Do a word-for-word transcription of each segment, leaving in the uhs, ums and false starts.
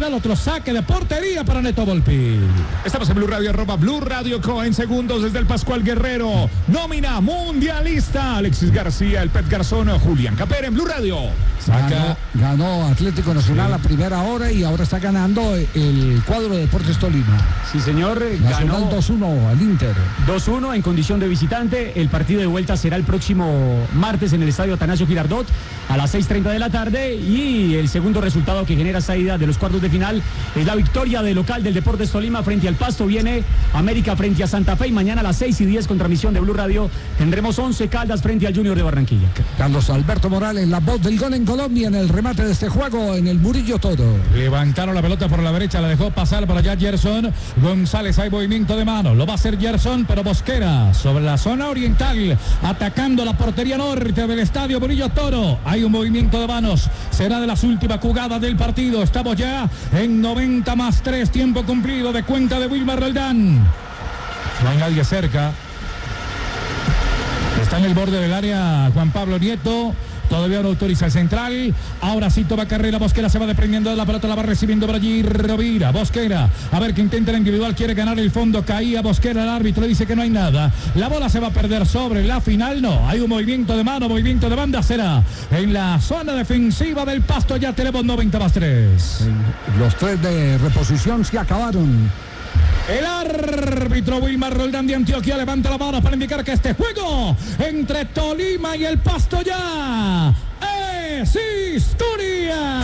Nacional, otro saque de portería para Neto Volpi. Estamos en Blue Radio, arroba Blue Radio Co. En segundos desde el Pascual Guerrero. Nómina mundialista. Alexis García, el Pet Garzón, Julián Capera en Blue Radio. Saca. Ganó, ganó Atlético Nacional sí. a primera hora y ahora está ganando el cuadro de Deportes Tolima. Sí, señor. Nacional ganó dos uno al Inter. dos uno en condición de visitante. El partido de vuelta será el próximo martes en el estadio Atanasio Girardot a las seis treinta de la tarde. Y el segundo resultado que genera esa ida de los cuartos de final es la victoria del local del Deportes Tolima frente al Pasto. Viene América frente a Santa Fe y mañana a las seis y diez con transmisión de Blue Radio tendremos Once Caldas frente al Junior de Barranquilla. Carlos Alberto Morales, la voz del gol en Colombia en el remate de este juego en el Murillo Toro. Levantaron la pelota por la derecha, la dejó pasar para allá Gerson González. Hay movimiento de mano, lo va a hacer Gerson, pero Bosquera sobre la zona oriental, atacando la portería norte del estadio Murillo Toro. Hay un movimiento de manos, será de las últimas jugadas del partido. Estamos ya en noventa más tres, tiempo cumplido de cuenta de Wilmar Roldán. No hay nadie cerca. Está en el borde del área Juan Pablo Nieto. Todavía no autoriza el central. Ahora sí toma carrera. Bosquera se va desprendiendo de la pelota. La va recibiendo por allí Rovira. Bosquera. A ver que intenta el individual. Quiere ganar el fondo. Caía Bosquera. El árbitro dice que no hay nada. La bola se va a perder sobre la final. No. Hay un movimiento de mano. Movimiento de banda. Será en la zona defensiva del Pasto. Ya tenemos noventa más tres. Los tres de reposición se acabaron. El árbitro Wilmar Roldán de Antioquia levanta la mano para indicar que este juego entre Tolima y el Pasto ya es historia.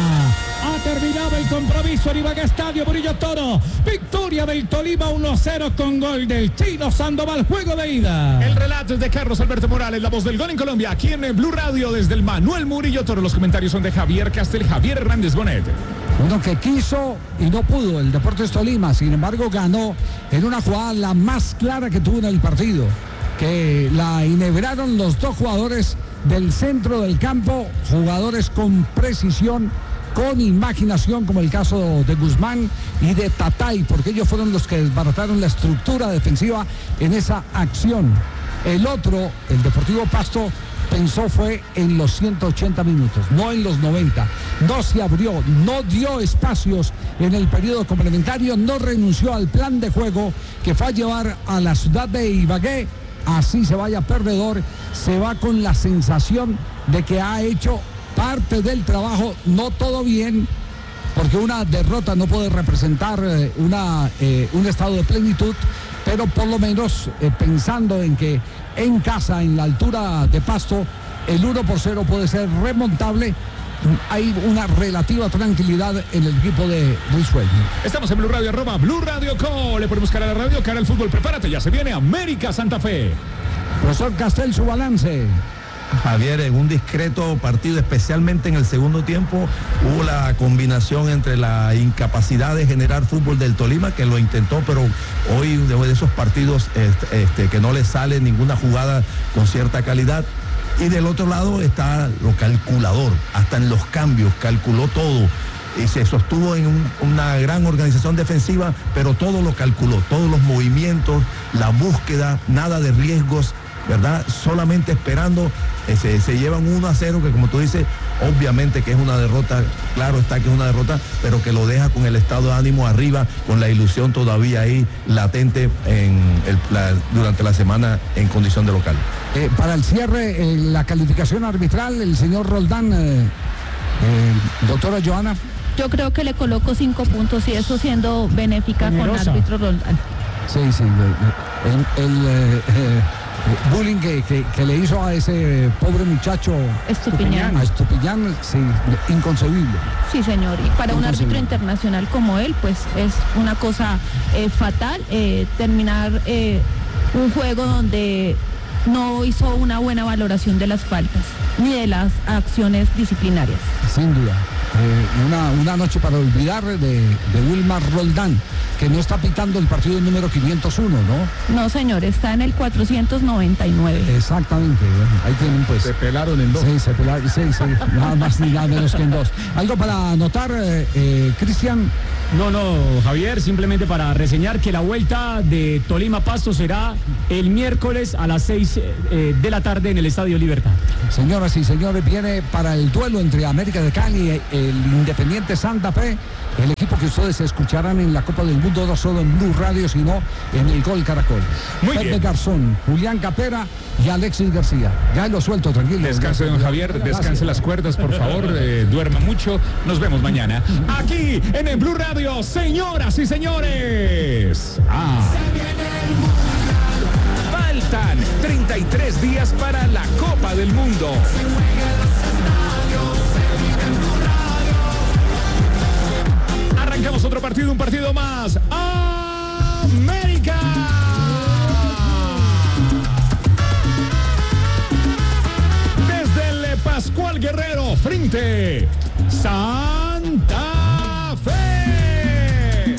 Ha terminado el compromiso en Ibagué Estadio Murillo Toro. Victoria del Tolima uno a cero con gol del Chino Sandoval. Juego de ida. El relato es de Carlos Alberto Morales, la voz del gol en Colombia, aquí en Blue Radio desde el Manuel Murillo Toro. Los comentarios son de Javier Castel, Javier Hernández Bonet. Uno que quiso y no pudo, el Deportes Tolima, sin embargo ganó en una jugada la más clara que tuvo en el partido, que la enhebraron los dos jugadores del centro del campo, jugadores con precisión, con imaginación, como el caso de Guzmán y de Tatay, porque ellos fueron los que desbarataron la estructura defensiva en esa acción. El otro, el Deportivo Pasto, pensó fue en los ciento ochenta minutos, no en los noventa. No se abrió, no dio espacios en el periodo complementario, no renunció al plan de juego que fue a llevar a la ciudad de Ibagué. Así se vaya perdedor, se va con la sensación de que ha hecho parte del trabajo, no todo bien, porque una derrota no puede representar eh, una, eh, un estado de plenitud, pero por lo menos eh, pensando en que en casa, en la altura de Pasto, el uno por cero puede ser remontable. Hay una relativa tranquilidad en el equipo de Brizuela. Estamos en Blue Radio, arroba Blue Radio Co. Le ponemos cara a la radio, cara al fútbol. Prepárate, ya se viene América Santa Fe. Profesor Castel, su balance. Javier, en un discreto partido, especialmente en el segundo tiempo, hubo la combinación entre la incapacidad de generar fútbol del Tolima, que lo intentó, pero hoy de esos partidos este, este, que no le sale ninguna jugada con cierta calidad. Y del otro lado está lo calculador, hasta en los cambios, calculó todo. Y se sostuvo en un, una gran organización defensiva, pero todo lo calculó, todos los movimientos, la búsqueda, nada de riesgos, ¿verdad? Solamente esperando, eh, se, se llevan uno a cero, que como tú dices, obviamente que es una derrota, claro está que es una derrota, pero que lo deja con el estado de ánimo arriba, con la ilusión todavía ahí latente en el, la, durante la semana en condición de local. Eh, para el cierre, eh, la calificación arbitral, el señor Roldán, eh, eh, doctora Joana. Yo creo que le coloco cinco puntos y eso siendo benéfica Generosa. Con árbitro Roldán. Sí, sí, el, el, el eh, eh, bullying que, que, que le hizo a ese pobre muchacho Estupiñán, a Estupiñán, sí, inconcebible. Sí, señor, y para un árbitro internacional como él, pues es una cosa eh, fatal eh, terminar eh, un juego donde no hizo una buena valoración de las faltas ni de las acciones disciplinarias. Sin duda. Eh, una, una noche para olvidar de, de Wilmar Roldán, que no está pitando el partido número quinientos uno, ¿no? No, señor, está en el cuatrocientos noventa y nueve. Exactamente, bueno, ahí tienen pues. Se pelaron en dos. Sí, se pelaron, sí, sí, nada más ni nada menos que en dos. ¿Algo para anotar, eh, eh, Cristian? No, no, Javier, simplemente para reseñar que la vuelta de Tolima Pasto será el miércoles a las seis eh, de la tarde en el Estadio Libertad. Señoras y señores, viene para el duelo entre América de Cali y el Independiente Santa Fe, el equipo equipo que ustedes escucharán en la Copa del Mundo, no solo en Blue Radio, sino en el Gol Caracol. Muy Pepe bien. Garzón, Julián Capera y Alexis García. Ya lo suelto, tranquilo. Descanse, don Javier, descanse las cuerdas, por favor, eh, duerma mucho. Nos vemos mañana. Aquí en el Blue Radio, señoras y señores. Ah. Faltan treinta y tres días para la Copa del Mundo. Arrancamos otro partido, un partido más. América. Desde el Pascual Guerrero, frente Santa Fe.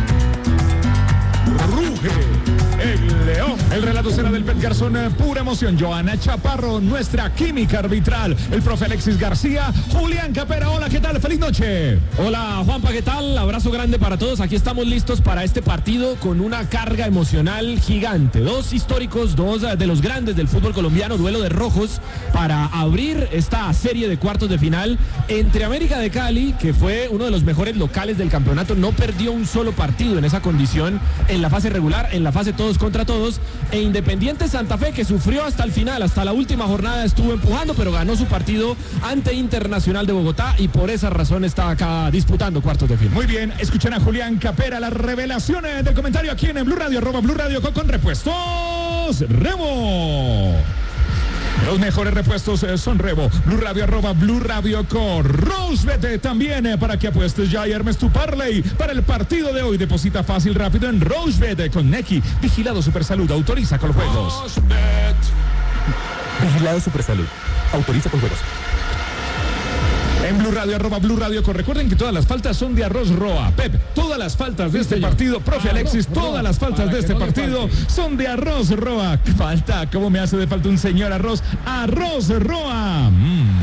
Ruge el león. El relato será del Pet Garzón, pura emoción. Joana Chaparro, nuestra química arbitral. El profe Alexis García, Julián Capera. Hola, ¿qué tal? Feliz noche. Hola, Juanpa, ¿qué tal? Abrazo grande para todos. Aquí estamos listos para este partido con una carga emocional gigante. Dos históricos, dos de los grandes del fútbol colombiano, duelo de rojos para abrir esta serie de cuartos de final entre América de Cali, que fue uno de los mejores locales del campeonato, no perdió un solo partido en esa condición en la fase regular, en la fase todos contra todos, e Independiente Santa Fe, que sufrió hasta el final, hasta la última jornada estuvo empujando, pero ganó su partido ante Internacional de Bogotá y por esa razón está acá disputando cuartos de final. Muy bien, escuchen a Julián Capera, las revelaciones del comentario aquí en el Blue Radio, arroba Blue Radio con, con repuestos Remo. Los mejores repuestos eh, son Rebo. Blue Radio, arroba Blue Radio con Rosebet también eh, para que apuestes ya y armes tu parlay para el partido de hoy. Deposita fácil, rápido en Rosebet eh, con Neki. Vigilado Supersalud, autoriza con juegos. Rosebet. Vigilado Supersalud, autoriza con juegos. En Blue Radio, arroba Blue Radio con. Recuerden que todas las faltas son de Arroz Roa. Pep, todas las faltas de este partido, profe Alexis, todas las faltas de este partido son de Arroz Roa. Falta, ¿cómo me hace de falta un señor arroz? Arroz Roa. Mm,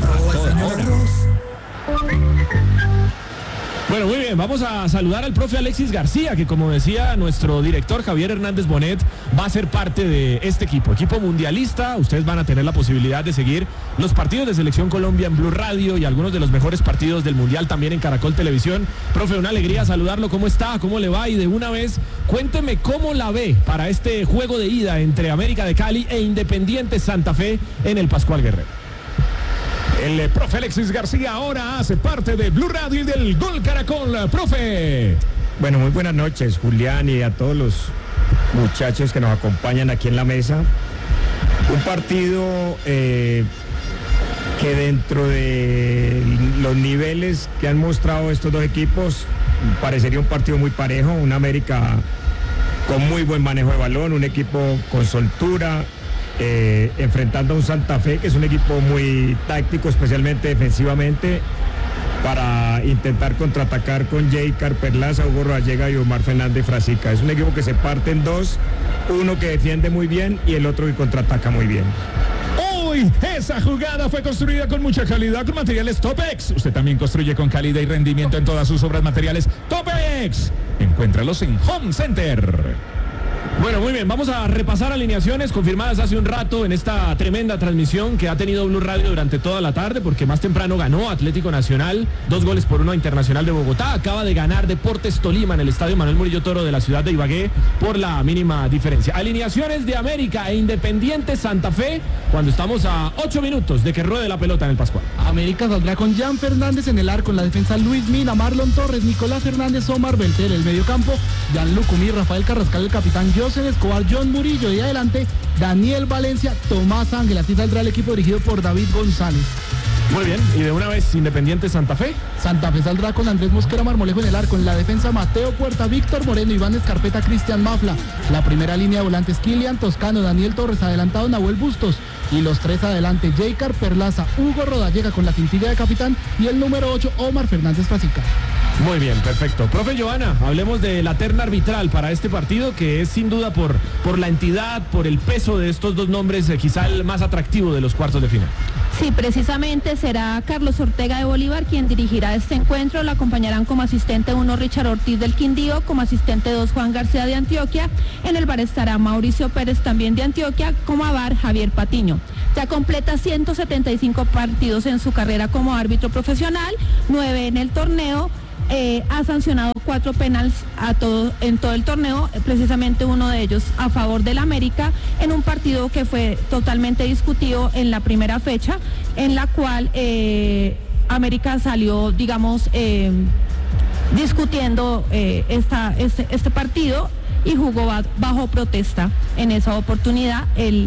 Bueno, muy bien, vamos a saludar al profe Alexis García, que como decía nuestro director Javier Hernández Bonet, va a ser parte de este equipo, equipo mundialista. Ustedes van a tener la posibilidad de seguir los partidos de Selección Colombia en Blue Radio y algunos de los mejores partidos del Mundial también en Caracol Televisión. Profe, una alegría saludarlo, ¿cómo está? ¿Cómo le va? Y de una vez, cuénteme cómo la ve para este juego de ida entre América de Cali e Independiente Santa Fe en el Pascual Guerrero. El eh, profe Alexis García ahora hace parte de Blue Radio y del Gol Caracol. Profe. Bueno, muy buenas noches, Julián, y a todos los muchachos que nos acompañan aquí en la mesa. Un partido eh, que dentro de los niveles que han mostrado estos dos equipos, parecería un partido muy parejo, un América con muy buen manejo de balón, un equipo con soltura, Eh, enfrentando a un Santa Fe que es un equipo muy táctico, especialmente defensivamente, para intentar contraatacar con Jaycar Perlaza, Hugo Rodallega y Omar Fernández Frasica. Es un equipo que se parte en dos, uno que defiende muy bien y el otro que contraataca muy bien. Hoy esa jugada fue construida con mucha calidad con materiales Topex. Usted también construye con calidad y rendimiento en todas sus obras materiales Topex. Encuéntralos en Home Center. Bueno, muy bien, vamos a repasar alineaciones confirmadas hace un rato en esta tremenda transmisión que ha tenido Blue Radio durante toda la tarde, porque más temprano ganó Atlético Nacional, dos goles por uno a Internacional de Bogotá. Acaba de ganar Deportes Tolima en el Estadio Manuel Murillo Toro de la ciudad de Ibagué por la mínima diferencia. Alineaciones de América e Independiente Santa Fe cuando estamos a ocho minutos de que ruede la pelota en el Pascual. América saldrá con Jan Fernández en el arco, en la defensa Luis Mina, Marlon Torres, Nicolás Hernández, Omar Belter, el mediocampo, Jan Lucumí, Rafael Carrascal, el capitán, José Escobar, John Murillo, y adelante Daniel Valencia, Tomás Ángel. Así saldrá el equipo dirigido por David González. Muy bien, y de una vez Independiente Santa Fe. Santa Fe saldrá con Andrés Mosquera Marmolejo en el arco, en la defensa Mateo Puerta, Víctor Moreno, Iván Escarpeta, Cristian Mafla. La primera línea de volantes Kilian Toscano, Daniel Torres, adelantado Nahuel Bustos, y los tres adelante Jaycar Perlaza, Hugo Rodallega con la cintilla de capitán y el número ocho Omar Fernández Frasica. Muy bien, perfecto. Profe Joana, hablemos de la terna arbitral para este partido, que es sin duda por, por la entidad, por el peso de estos dos nombres, eh, quizá el más atractivo de los cuartos de final. Sí, precisamente será Carlos Ortega de Bolívar quien dirigirá este encuentro. Lo acompañarán como asistente uno Richard Ortiz del Quindío, como asistente dos Juan García de Antioquia. En el bar estará Mauricio Pérez también de Antioquia, como avar Javier Patiño. Ya completa ciento setenta y cinco partidos en su carrera como árbitro profesional, nueve en el torneo. eh, ha sancionado cuatro penales a todo, en todo el torneo, precisamente uno de ellos a favor del América, en un partido que fue totalmente discutido en la primera fecha, en la cual eh, América salió, digamos, eh, discutiendo eh, esta, este, este partido y jugó bajo protesta en esa oportunidad el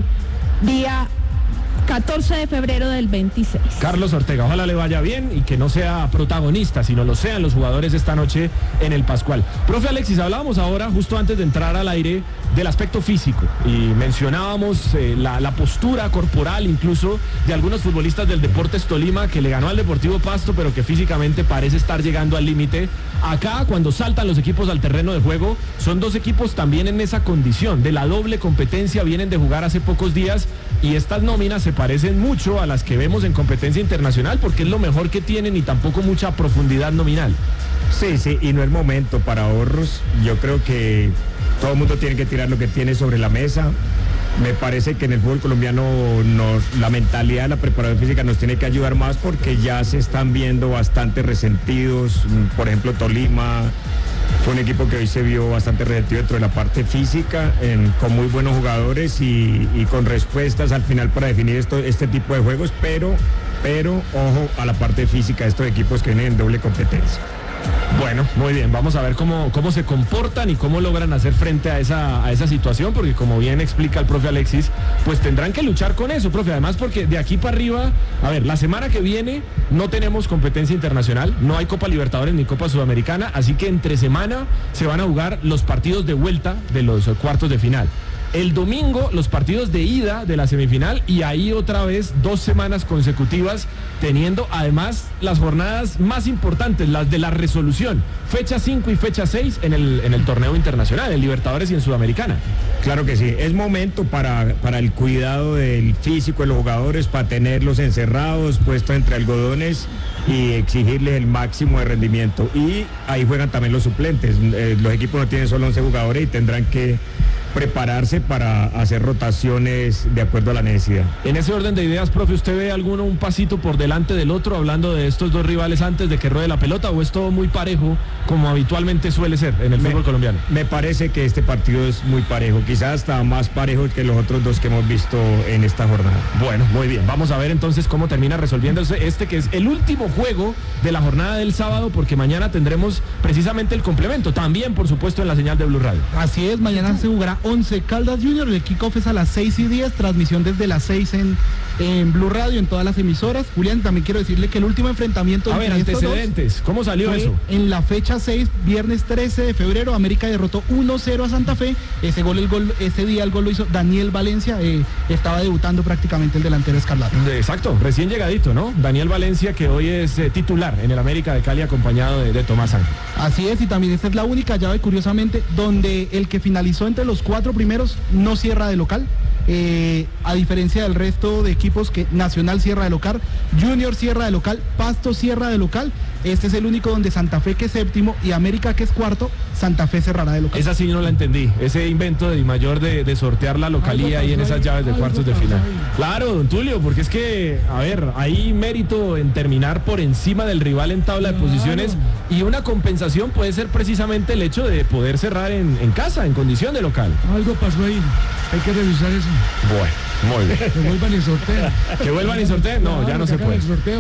día catorce de febrero del veintiséis. Carlos Ortega, ojalá le vaya bien y que no sea protagonista, sino lo sean los jugadores esta noche en el Pascual. Profe Alexis, hablábamos ahora, justo antes de entrar al aire, del aspecto físico y mencionábamos eh, la, la postura corporal incluso de algunos futbolistas del Deportes Tolima, que le ganó al Deportivo Pasto, pero que físicamente parece estar llegando al límite. Acá, cuando saltan los equipos al terreno de juego, son dos equipos también en esa condición de la doble competencia, vienen de jugar hace pocos días y estas nóminas se parecen mucho a las que vemos en competencia internacional, porque es lo mejor que tienen y tampoco mucha profundidad nominal. Sí, sí, y no es momento para ahorros. Yo creo que todo el mundo tiene que tirar lo que tiene sobre la mesa. Me parece que en el fútbol colombiano nos, la mentalidad, la preparación física nos tiene que ayudar más, porque ya se están viendo bastante resentidos. Por ejemplo, Tolima fue un equipo que hoy se vio bastante resentido dentro de la parte física, en, con muy buenos jugadores y, y con respuestas al final para definir esto, este tipo de juegos, pero, pero ojo a la parte física de estos equipos que vienen en doble competencia. Bueno, muy bien, vamos a ver cómo, cómo se comportan y cómo logran hacer frente a esa, a esa situación, porque como bien explica el profe Alexis, pues tendrán que luchar con eso, profe, además porque de aquí para arriba, a ver, la semana que viene no tenemos competencia internacional, no hay Copa Libertadores ni Copa Sudamericana, así que entre semana se van a jugar los partidos de vuelta de los cuartos de final. El domingo los partidos de ida de la semifinal y ahí otra vez dos semanas consecutivas, teniendo además las jornadas más importantes, las de la resolución, fecha cinco y fecha seis en el, en el torneo internacional, en Libertadores y en Sudamericana. Claro que sí, es momento para, para el cuidado del físico de los jugadores, para tenerlos encerrados, puestos entre algodones y exigirles el máximo de rendimiento. Y ahí juegan también los suplentes, eh, los equipos no tienen solo once jugadores y tendrán que prepararse para hacer rotaciones de acuerdo a la necesidad. En ese orden de ideas, profe, ¿usted ve alguno un pasito por delante del otro hablando de estos dos rivales antes de que ruede la pelota, o es todo muy parejo como habitualmente suele ser en el me, fútbol colombiano? Me parece que este partido es muy parejo, quizás hasta más parejo que los otros dos que hemos visto en esta jornada. Bueno, muy bien, vamos a ver entonces cómo termina resolviéndose este que es el último juego de la jornada del sábado, porque mañana tendremos precisamente el complemento, también por supuesto en la señal de Blue Radio. Así es, mañana se jugará Once Caldas Junior, el kickoff es a las seis y diez, transmisión desde las seis en, en Blue Radio, en todas las emisoras. Julián, también quiero decirle que el último enfrentamiento... A ver, antecedentes, ¿cómo salió eso? En la fecha seis, viernes trece de febrero, América derrotó uno cero a Santa Fe. Ese gol, el gol, ese día el gol lo hizo Daniel Valencia, eh, estaba debutando prácticamente el delantero escarlata. Exacto, recién llegadito, ¿no? Daniel Valencia, que hoy es eh, titular en el América de Cali, acompañado de, de Tomás Ángel. Así es, y también esta es la única llave, curiosamente, donde el que finalizó entre los cuatro primeros no cierra de local. Eh, a diferencia del resto de equipos que Nacional cierra de local, Junior cierra de local, Pasto cierra de local. Este es el único donde Santa Fe, que es séptimo, y América, que es cuarto, Santa Fe cerrará de local. Esa sí no la entendí, ese invento de Di Mayor de, de sortear la localía ahí en esas llaves de cuartos de final. Claro, don Tulio, porque es que, a ver, hay mérito en terminar por encima del rival en tabla de posiciones, y una compensación puede ser precisamente el hecho de poder cerrar en, en casa, en condición de local. Algo pasó ahí, hay que revisar eso. Bueno, muy bien. Que vuelvan y sorteen. ¿Que vuelvan y sorteen? No, no ya no se puede. El sorteo.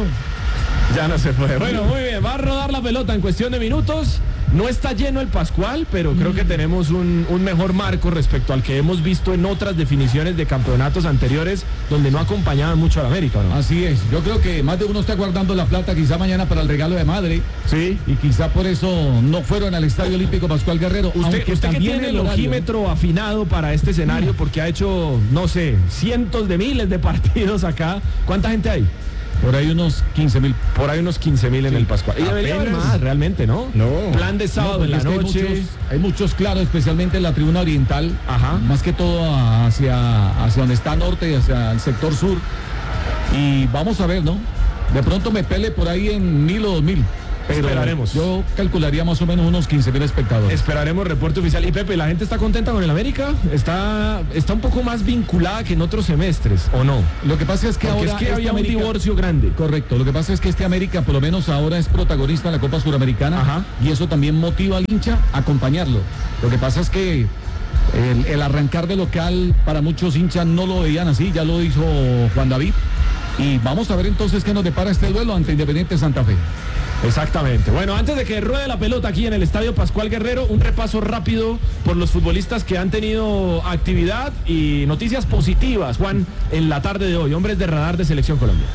Ya no se puede. Bueno, muy bien, va a rodar la pelota en cuestión de minutos. No está lleno el Pascual, pero creo que tenemos un, un mejor marco respecto al que hemos visto en otras definiciones de campeonatos anteriores, donde no acompañaban mucho a la América, ¿no? Así es, yo creo que más de uno está guardando la plata quizá mañana para el regalo de madre. Sí. Y quizá por eso no fueron al Estadio Olímpico Pascual Guerrero. Usted, usted que tiene el ojímetro afinado para este escenario, porque ha hecho, no sé, cientos de miles de partidos acá. ¿Cuánta gente hay? Por ahí unos quince mil. Por ahí unos quince mil sí. En el Pascual. Y debería haber más, realmente, ¿no? No. Plan de sábado no, en la noche. Hay muchos, hay muchos, claro, especialmente en la tribuna oriental. Ajá. Más que todo hacia, hacia donde está norte y hacia el sector sur. Y vamos a ver, ¿no? De pronto me pele por ahí en mil o dos mil. Pero esperaremos. Yo calcularía más o menos unos quince mil espectadores. Esperaremos reporte oficial. Y Pepe, ¿la gente está contenta con el América? ¿Está, está un poco más vinculada que en otros semestres, o no? Lo que pasa es que Porque ahora es que este había América, un divorcio grande. Correcto, lo que pasa es que este América por lo menos ahora es protagonista en la Copa Suramericana. Ajá. Y eso también motiva al hincha a acompañarlo. Lo que pasa es que el, el arrancar de local para muchos hinchas no lo veían así, ya lo hizo Juan David. Y vamos a ver entonces qué nos depara este duelo ante Independiente Santa Fe. Exactamente. Bueno, antes de que ruede la pelota aquí en el Estadio Pascual Guerrero, un repaso rápido por los futbolistas que han tenido actividad y noticias positivas, Juan, en la tarde de hoy. Hombres de radar de Selección Colombia.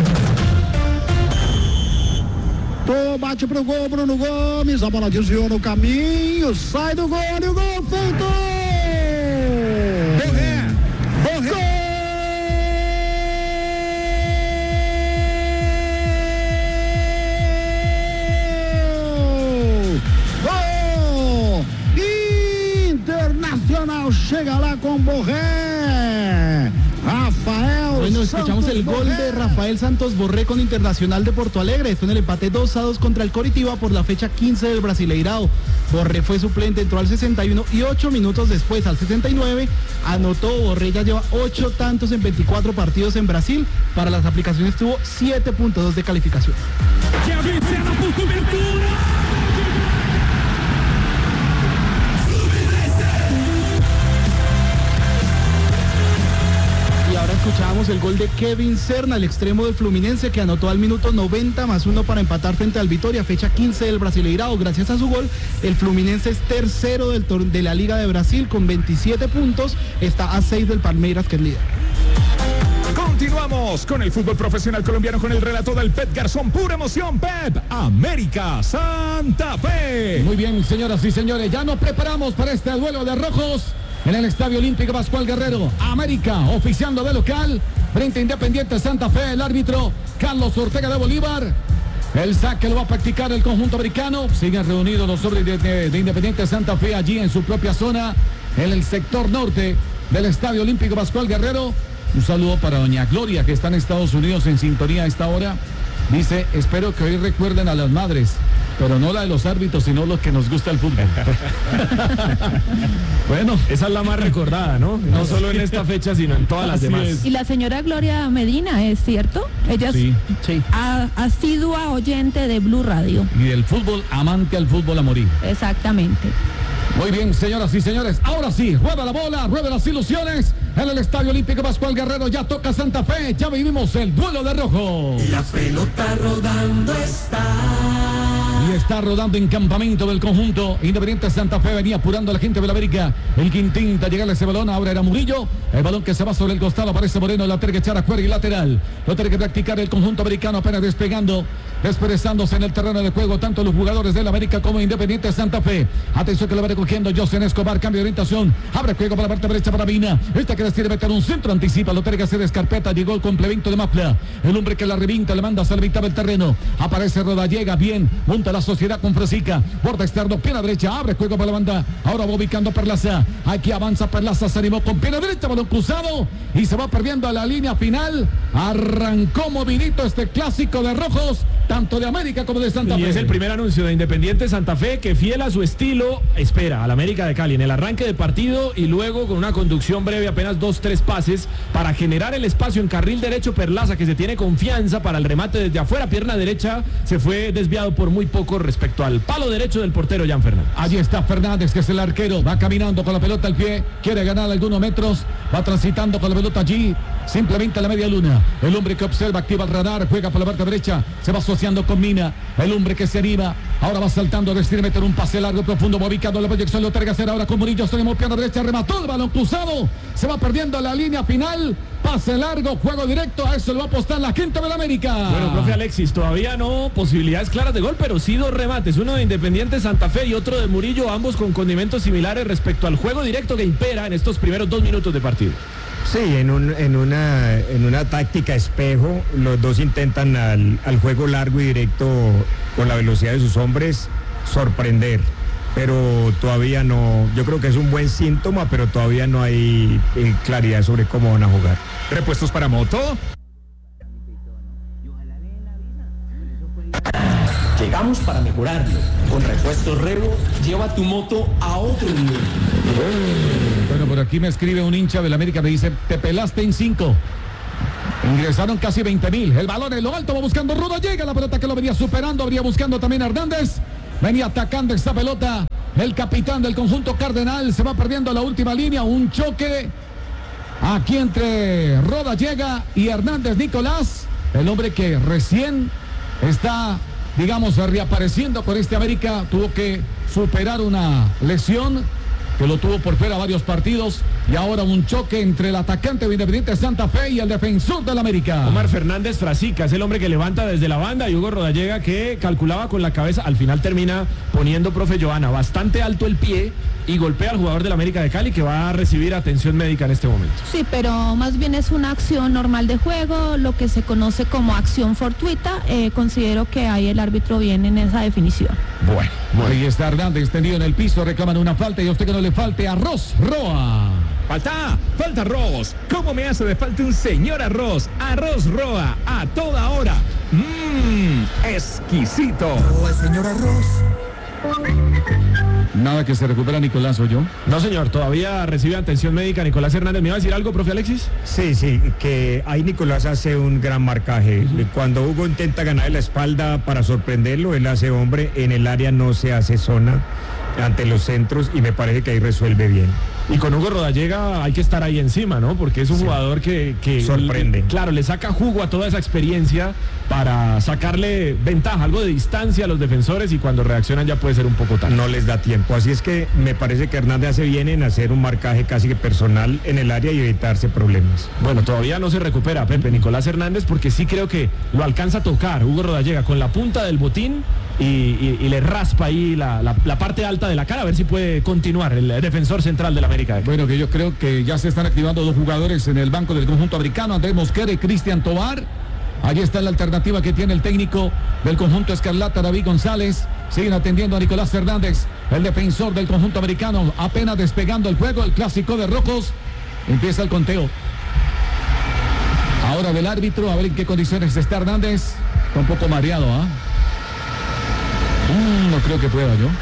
Bate pro gol, Bruno Gomes, a bola desviou no caminho, sai do gol, e o gol feito! Borré! Borré! Internacional chega lá com Borré. Rafael Bueno, escuchamos Santos el gol Borré. de Rafael Santos Borré con Internacional de Porto Alegre. Fue en el empate dos a dos contra el Coritiba por la fecha quince del Brasileirao. Borré fue suplente, entró al sesenta y uno y ocho minutos después, al sesenta y nueve, anotó. Borré ya lleva ocho tantos en veinticuatro partidos en Brasil. Para las aplicaciones tuvo siete punto dos de calificación. Y ahora escuchábamos el gol de Kevin Serna, el extremo del Fluminense, que anotó al minuto noventa más uno para empatar frente al Vitória, fecha quince del Brasileirao. Gracias a su gol, el Fluminense es tercero del tor- de la Liga de Brasil con veintisiete puntos, está a seis del Palmeiras, que es líder. Continuamos con el fútbol profesional colombiano con el relato del Pep Garzón. Pura emoción, Pep. América Santa Fe. Muy bien, señoras y señores, ya nos preparamos para este duelo de rojos en el Estadio Olímpico Pascual Guerrero. América oficiando de local frente a Independiente Santa Fe. El árbitro Carlos Ortega de Bolívar. El saque lo va a practicar el conjunto americano. Siguen reunidos los hombres de, de, de Independiente Santa Fe allí en su propia zona, en el sector norte del Estadio Olímpico Pascual Guerrero. Un saludo para doña Gloria, que está en Estados Unidos en sintonía a esta hora. Dice, espero que hoy recuerden a las madres, pero no la de los árbitros, sino los que nos gusta el fútbol. Bueno, esa es la más recordada, ¿no? No solo en esta fecha, sino en todas las Así demás. es. Y la señora Gloria Medina, ¿es cierto? Ella es Sí. Sí. a- asidua oyente de Blue Radio. Y del fútbol, amante al fútbol a morir. Exactamente. Muy bien, señoras y señores, ahora sí, rueda la bola, rueda las ilusiones en el Estadio Olímpico Pascual Guerrero. Ya toca Santa Fe, ya vivimos el duelo de rojo. La pelota rodando está. Y está rodando en campamento del conjunto Independiente Santa Fe. Venía apurando a la gente de la América. El que intenta llegarle a ese balón, ahora era Murillo. El balón que se va sobre el costado, aparece Moreno, la tiene que echar a jugar y lateral. Lo tiene que practicar el conjunto americano, apenas despegando, desperezándose en el terreno de juego, tanto los jugadores del América como Independiente Santa Fe. Atención que lo va recogiendo José Escobar, cambio de orientación. Abre juego para la parte derecha para Mina. Esta que les tiene meter un centro, anticipa, lo tiene que hacer Escarpeta. Llegó el complemento de Mafla. El hombre que la revinta, le manda a la mitad del terreno. Aparece Roda, llega bien, monta la sociedad con Fresica. Borda externo, pierna derecha, abre juego para la banda. Ahora va ubicando Perlaza. Aquí avanza Perlaza, se animó con pierna derecha, balón cruzado y se va perdiendo a la línea final. Arrancó movidito este clásico de rojos, tanto de América como de Santa Fe. Y es el primer anuncio de Independiente Santa Fe que, fiel a su estilo, espera al América de Cali en el arranque de partido y luego con una conducción breve, apenas dos, tres pases para generar el espacio en carril derecho. Perlaza, que se tiene confianza para el remate desde afuera, pierna derecha, se fue desviado por muy poco respecto al palo derecho del portero Jan Fernández. Allí está Fernández, que es el arquero, va caminando con la pelota al pie, quiere ganar algunos metros, va transitando con la pelota allí, simplemente a la media luna. El hombre que observa, activa el radar, juega por la parte derecha, se va asociando con Mina. El hombre que se anima, ahora va saltando, decide meter un pase largo, profundo, va ubicando la proyección, lo tiene que hacer ahora con Murillo, se animó pierna derecha, remató el balón cruzado, se va perdiendo la línea final. Pase largo, juego directo, a eso lo va a apostar la gente de la América. Bueno, profe Alexis, todavía no posibilidades claras de gol, pero sí dos remates, uno de Independiente Santa Fe y otro de Murillo, ambos con condimentos similares respecto al juego directo que impera en estos primeros dos minutos de partido. Sí, en, un, en, una, en una táctica espejo, los dos intentan al, al juego largo y directo con la velocidad de sus hombres sorprender. Pero todavía no, yo creo que es un buen síntoma, pero todavía no hay eh, claridad sobre cómo van a jugar. Repuestos para moto. Llegamos para mejorarlo. Con Repuestos Revo, lleva tu moto a otro nivel. Bueno, por aquí me escribe un hincha del América, me dice, te pelaste en cinco. Ingresaron casi veinte mil. El balón en lo alto, va buscando Ruda, llega la pelota que lo venía superando, habría buscando también Hernández. Venía atacando esta pelota. El capitán del conjunto cardenal se va perdiendo la última línea. Un choque aquí entre Rodallega y Hernández Nicolás. El hombre que recién está, digamos, reapareciendo por este América. Tuvo que superar una lesión que lo tuvo por fuera varios partidos. Y ahora un choque entre el atacante de Independiente Santa Fe y el defensor del América. Omar Fernández Frasica es el hombre que levanta desde la banda, y Hugo Rodallega, que calculaba con la cabeza, al final termina poniendo, profe Johanna, bastante alto el pie y golpea al jugador del América de Cali, que va a recibir atención médica en este momento. Sí, pero más bien es una acción normal de juego, lo que se conoce como acción fortuita. Eh, considero que ahí el árbitro viene en esa definición. Bueno, bueno, ahí está Hernández tendido en el piso, reclaman una falta, y a usted que no le falte arroz Roa. Falta, falta arroz. ¿Cómo me hace de falta un señor arroz? Arroz Roa, a toda hora. Mmm, exquisito. Oh, el señor arroz. Nada que se recupera Nicolás, ¿o yo? No, señor, todavía recibe atención médica Nicolás Hernández. ¿Me iba a decir algo, profe Alexis? Sí, sí, que ahí Nicolás hace un gran marcaje. Cuando Hugo intenta ganar la espalda para sorprenderlo, él hace hombre, en el área no se hace zona ante los centros, y me parece que ahí resuelve bien. Y con Hugo Rodallega hay que estar ahí encima, ¿no? Porque es un sí. jugador que, que sorprende. Le, claro, le saca jugo a toda esa experiencia para sacarle ventaja, algo de distancia a los defensores, y cuando reaccionan ya puede ser un poco tarde. No les da tiempo. Así es que me parece que Hernández hace bien en hacer un marcaje casi que personal en el área y evitarse problemas. Bueno, todavía no se recupera Pepe Nicolás Hernández, porque sí creo que lo alcanza a tocar Hugo Rodallega con la punta del botín y, y, y le raspa ahí la, la, la parte alta de la cara, a ver si puede continuar el defensor central de la América. Bueno, que yo creo que ya se están activando dos jugadores en el banco del conjunto americano, Andrés Mosquera y Cristian Tobar. Allí está la alternativa que tiene el técnico del conjunto escarlata, David González. Siguen atendiendo a Nicolás Hernández, el defensor del conjunto americano, apenas despegando el juego, el clásico de rojos. Empieza el conteo. Ahora del árbitro, a ver en qué condiciones está Hernández. Está un poco mareado, ¿ah? ¿eh? Mm, no creo que pueda yo.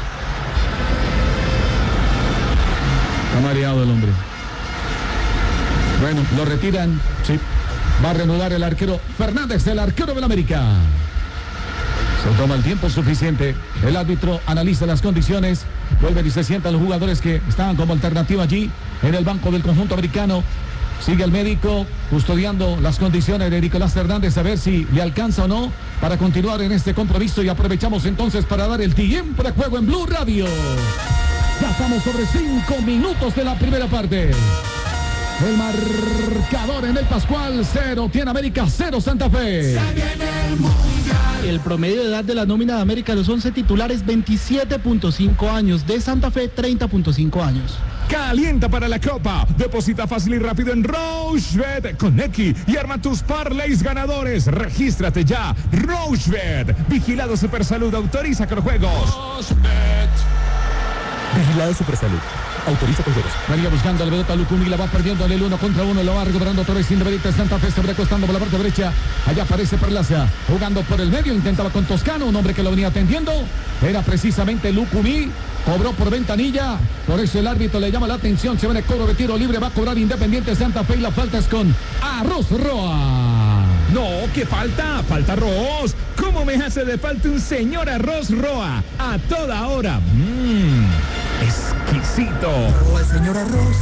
Está mareado el hombre. Bueno, lo retiran. Sí. Va a reanudar el arquero Fernández, el arquero del América. Se toma el tiempo suficiente. El árbitro analiza las condiciones. Vuelven y se sientan los jugadores que estaban como alternativa allí en el banco del conjunto americano. Sigue el médico custodiando las condiciones de Nicolás Hernández, a ver si le alcanza o no para continuar en este compromiso. Y aprovechamos entonces para dar el tiempo de juego en Blue Radio. Ya estamos sobre cinco minutos de la primera parte. El marcador en el Pascual, cero tiene América, cero Santa Fe. Se viene el mundial. El promedio de edad de la nómina de América, los once titulares, veintisiete punto cinco años. De Santa Fe, treinta punto cinco años. Calienta para la Copa. Deposita fácil y rápido en Rochebet con X y arma tus parlays ganadores. Regístrate ya. Rochebet. Vigilado Supersalud. Autoriza con juegos. Rochebet. Vigilado Supersalud. Autoriza con juegos. María buscando al pelota, Lucumí la va perdiendo en el uno contra uno, lo va recuperando otra vez Independiente Santa Fe, se va recostando por la parte derecha. Allá aparece Perlaza, jugando por el medio, intentaba con Toscano, un hombre que lo venía atendiendo. Era precisamente Lucumí, cobró por ventanilla, por eso el árbitro le llama la atención, se va en el cobro de tiro libre, va a cobrar Independiente Santa Fe y la falta es con Arroz Roa. No, ¿qué falta? Falta arroz. ¿Cómo me hace de falta un señor Arroz Roa? A toda hora. Mmm, exquisito. Oh, el señor arroz.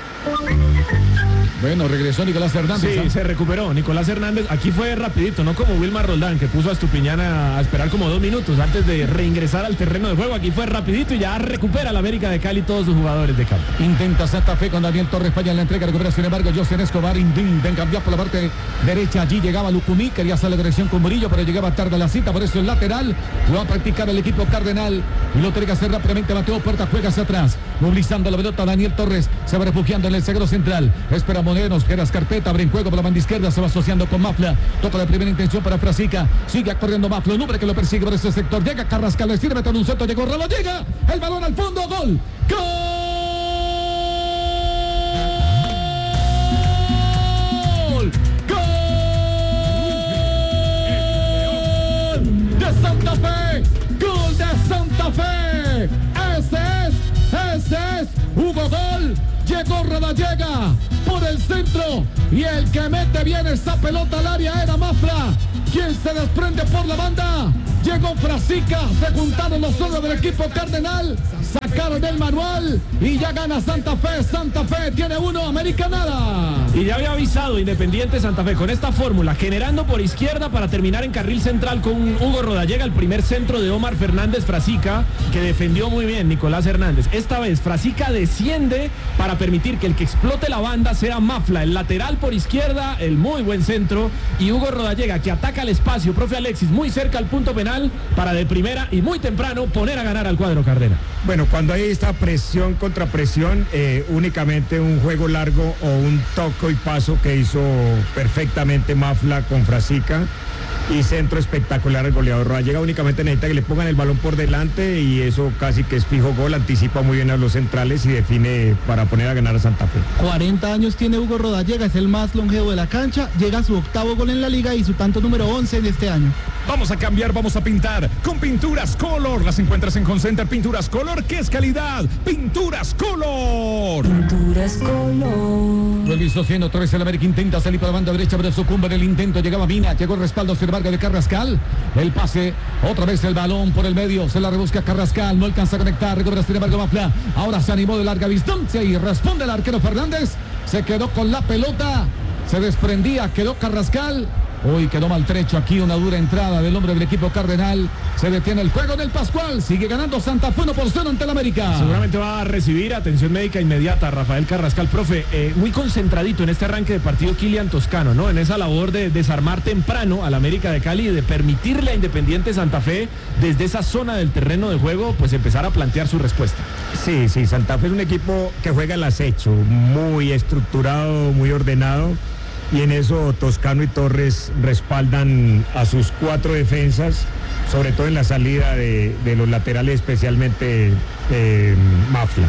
Bueno, regresó Nicolás Hernández. Sí, se recuperó Nicolás Hernández. Aquí fue rapidito, no como Wilmar Roldán, que puso a Estupiñán a esperar como dos minutos antes de reingresar al terreno de juego. Aquí fue rapidito y ya recupera la América de Cali todos sus jugadores de campo. Intenta Santa Fe con Daniel Torres, falla en la entrega, recupera sin embargo José Escobar, intenta cambiar por la parte derecha. Allí llegaba Lucumí, quería hacer la agresión con Murillo, pero llegaba tarde a la cita, por eso el lateral lo va a practicar el equipo cardenal y lo tiene que hacer rápidamente. Mateo Puerta juega hacia atrás, movilizando la pelota. Daniel Torres se va refugiando en el zaguero central, espera Moneros, Geras Carpeta, abre en juego por la banda izquierda, se va asociando con Mafla, toca la primera intención para Frasica, sigue corriendo Mafla, un hombre que lo persigue por ese sector, llega Carrascal, le sirve con un centro, llegó Rolo, llega el balón al fondo, gol, gol, gol de Santa Fe, gol Llegó Rodallega por el centro y el que mete bien esta pelota al área era Mafla, quien se desprende por la banda. Llegó Frasica, se juntaron los hombres del equipo cardenal, sacaron el manual y ya gana Santa Fe. Santa Fe tiene uno, América nada. Y ya había avisado Independiente Santa Fe con esta fórmula, generando por izquierda para terminar en carril central con Hugo Rodallega, el primer centro de Omar Fernández Frasica, que defendió muy bien Nicolás Hernández. Esta vez Frasica desciende para permitir que el que explote la banda sea Mafla, el lateral por izquierda, el muy buen centro, y Hugo Rodallega, que ataca el espacio, profe Alexis, muy cerca al punto penal, para de primera y muy temprano poner a ganar al cuadro Cardena. Bueno, cuando hay esta presión contra presión, eh, únicamente un juego largo o un toco y paso que hizo perfectamente Mafla con Frasica, y centro espectacular el goleador Rodallega. Únicamente necesita que le pongan el balón por delante y eso casi que es fijo gol, anticipa muy bien a los centrales y define para poner a ganar a Santa Fe. cuarenta años tiene Hugo Rodallega, es el más longevo de la cancha, llega a su octavo gol en la liga y su tanto número once en este año. Vamos a cambiar, vamos a pintar con Pinturas Color. Las encuentras en Concenter. Pinturas Color, ¿qué es calidad? Pinturas Color. Pinturas Color. Lo hizo haciendo otra vez el América, intenta salir para la banda derecha, pero sucumbe en el intento, llegaba Mina, llegó el respaldo, sin embargo, de Carrascal. El pase, otra vez el balón por el medio, se la rebusca Carrascal, no alcanza a conectar, recobra sin embargo Mafla. Ahora se animó de larga distancia y responde el arquero Fernández. Se quedó con la pelota, se desprendía, quedó Carrascal. Uy, quedó maltrecho aquí, una dura entrada del hombre del equipo cardenal. Se detiene el juego del Pascual. Sigue ganando Santa Fe uno por cero ante el América. Seguramente va a recibir atención médica inmediata Rafael Carrascal. Profe, eh, muy concentradito en este arranque de partido Kilian Toscano, ¿no? En esa labor de desarmar temprano al América de Cali y de permitirle a Independiente Santa Fe, desde esa zona del terreno de juego, pues empezar a plantear su respuesta. Sí, sí, Santa Fe es un equipo que juega al acecho, muy estructurado, muy ordenado. Y en eso Toscano y Torres respaldan a sus cuatro defensas, sobre todo en la salida de, de los laterales, especialmente eh, Mafla.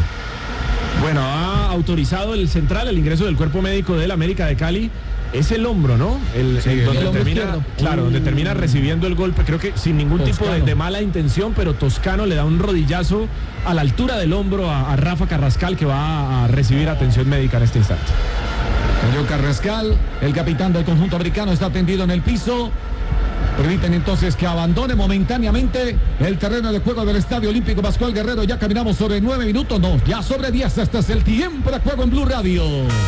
Bueno, ha autorizado el central el ingreso del cuerpo médico del América de Cali. Es el hombro, ¿no? El, sí, el, donde el termina, izquierdo. claro, donde termina recibiendo el golpe, creo que sin ningún Toscano. tipo de, de mala intención, pero Toscano le da un rodillazo a la altura del hombro a, a Rafa Carrascal, que va a, a recibir atención médica en este instante. Cayó Carrascal, el capitán del conjunto americano está tendido en el piso. Permiten entonces que abandone momentáneamente el terreno de juego del Estadio Olímpico Pascual Guerrero. Ya caminamos sobre nueve minutos, no, ya sobre diez. Este es el tiempo de juego en Blue Radio.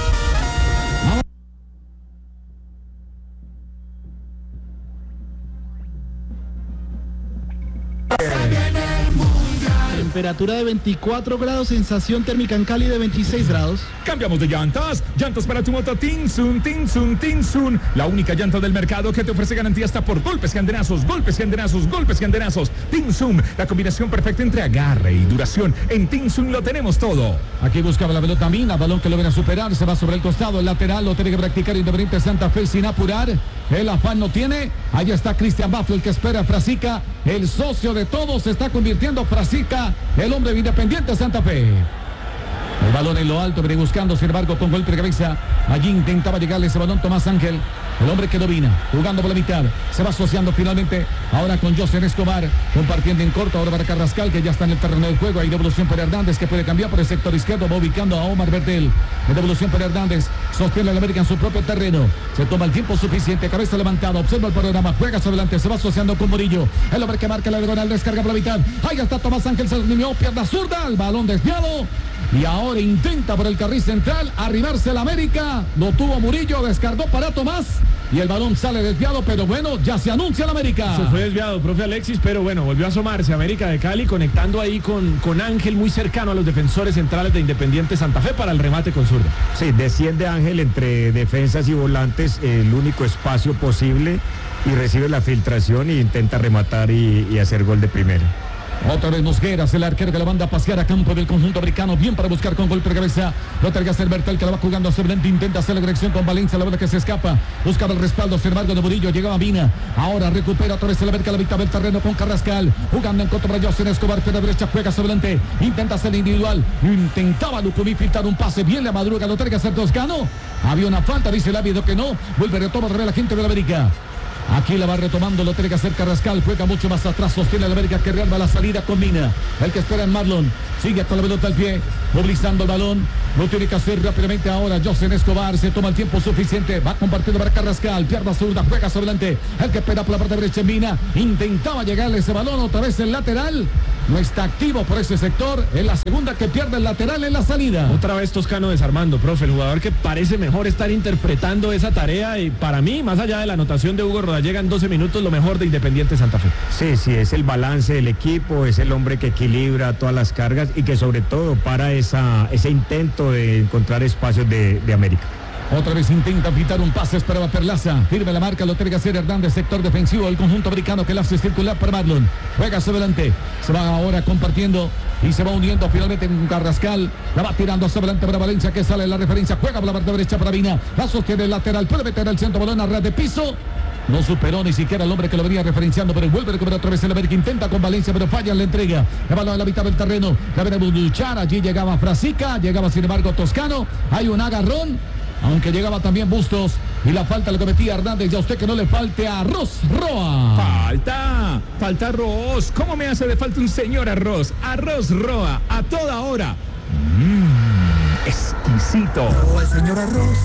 Temperatura de veinticuatro grados, sensación térmica en Cali de veintiséis grados. Cambiamos de llantas. Llantas para tu moto Tinsun, Tinsun, Tinsun. La única llanta del mercado que te ofrece garantía hasta por golpes y andenazos, golpes y andenazos, golpes y andenazos. Tinsun, la combinación perfecta entre agarre y duración. En Tinsun lo tenemos todo. Aquí buscaba la pelota Mina, balón que lo viene a superar, se va sobre el costado, el lateral, lo tiene que practicar Independiente Santa Fe sin apurar. El afán no tiene. Ahí está Cristian Mafla, el que espera a Frasica. El socio de todos se está convirtiendo Frasica, el hombre de Independiente Santa Fe. El balón en lo alto, viene buscando, sin embargo, con golpe de cabeza. Allí intentaba llegarle ese balón Tomás Ángel, el hombre que domina, jugando por la mitad. Se va asociando finalmente ahora con José Escobar, compartiendo en corto ahora para Carrascal, que ya está en el terreno del juego. Hay devolución para Hernández, que puede cambiar por el sector izquierdo, va ubicando a Omar Bertel. En devolución para Hernández, sostiene el América en su propio terreno. Se toma el tiempo suficiente, cabeza levantada, observa el panorama, juega hacia adelante, se va asociando con Murillo. El hombre que marca la diagonal, descarga por la mitad. Ahí está Tomás Ángel, se desniñó, pierna zurda, el balón desviado. Y ahora intenta por el carril central arribarse el América. Lo tuvo Murillo, descargó para Tomás. Y el balón sale desviado, pero bueno, ya se anuncia el América. Se fue desviado, profe Alexis, pero bueno, volvió a asomarse América de Cali, conectando ahí con, con Ángel, muy cercano a los defensores centrales de Independiente Santa Fe para el remate con zurda. Sí, desciende Ángel entre defensas y volantes, el único espacio posible, y recibe la filtración e intenta rematar y, y hacer gol de primera. Otra vez Mosqueras, el arquero que la manda a pasear a campo del conjunto americano, bien para buscar con golpe de cabeza. Lo terga hacer Bertel, que la va jugando hacia frente, intenta hacer la dirección con Valencia, la bola que se escapa, buscaba el respaldo, sin embargo de Murillo, llegaba Mina, ahora recupera otra vez el América, la mitad del terreno con Carrascal, jugando en contra para José Escobar, pero derecha juega hacia adelante, intenta hacer individual, intentaba Lucumí filtrar un pase, bien la madruga, lo terga hacer Toscano, había una falta, dice el árbitro que no, vuelve, retoma otra vez la gente de la América. Aquí la va retomando, lo tiene que hacer Carrascal, juega mucho más atrás, sostiene el América que rearma la salida con Mina, el que espera en Marlon, sigue con la pelota al pie, movilizando el balón, Lo tiene que hacer rápidamente ahora. José Escobar se toma el tiempo suficiente. Va compartiendo para Carrascal. Pierna zurda, juega sobre adelante. El que espera por la parte derecha, Mina. Intentaba llegarle ese balón. Otra vez el lateral. No está activo por ese sector. Es la segunda que pierde el lateral en la salida. Otra vez Toscano desarmando, profe. El jugador que parece mejor estar interpretando esa tarea. Y para mí, más allá de la anotación de Hugo Rodallega en doce minutos, lo mejor de Independiente Santa Fe. Sí, sí, es el balance del equipo. Es el hombre que equilibra todas las cargas y que sobre todo para esa, ese intento de encontrar espacios de, de América. Otra vez intenta quitar un pase, esperaba Perlaza. Firme la marca, lo tiene que hacer Hernández, sector defensivo del conjunto americano que la hace circular para Marlon. Juega hacia adelante. Se va ahora compartiendo y se va uniendo finalmente en Carrascal. La va tirando hacia adelante para Valencia, que sale la referencia. Juega por la parte derecha para Vina. La sostiene el lateral. Puede meter el centro, balón a ras de piso. No superó ni siquiera el hombre que lo venía referenciando, pero vuelve a recuperar otra vez el América. Intenta con Valencia, pero falla en la entrega. El balón a la mitad del terreno. La viene a luchar. Allí llegaba Frasica. Llegaba sin embargo Toscano. Hay un agarrón. Aunque llegaba también Bustos y la falta lo cometía Hernández. Ya usted que no le falte a Arroz Roa. Falta, falta arroz. ¿Cómo me hace de falta un señor arroz? Arroz Roa, a toda hora. Mmm, exquisito. Oh, el señor arroz.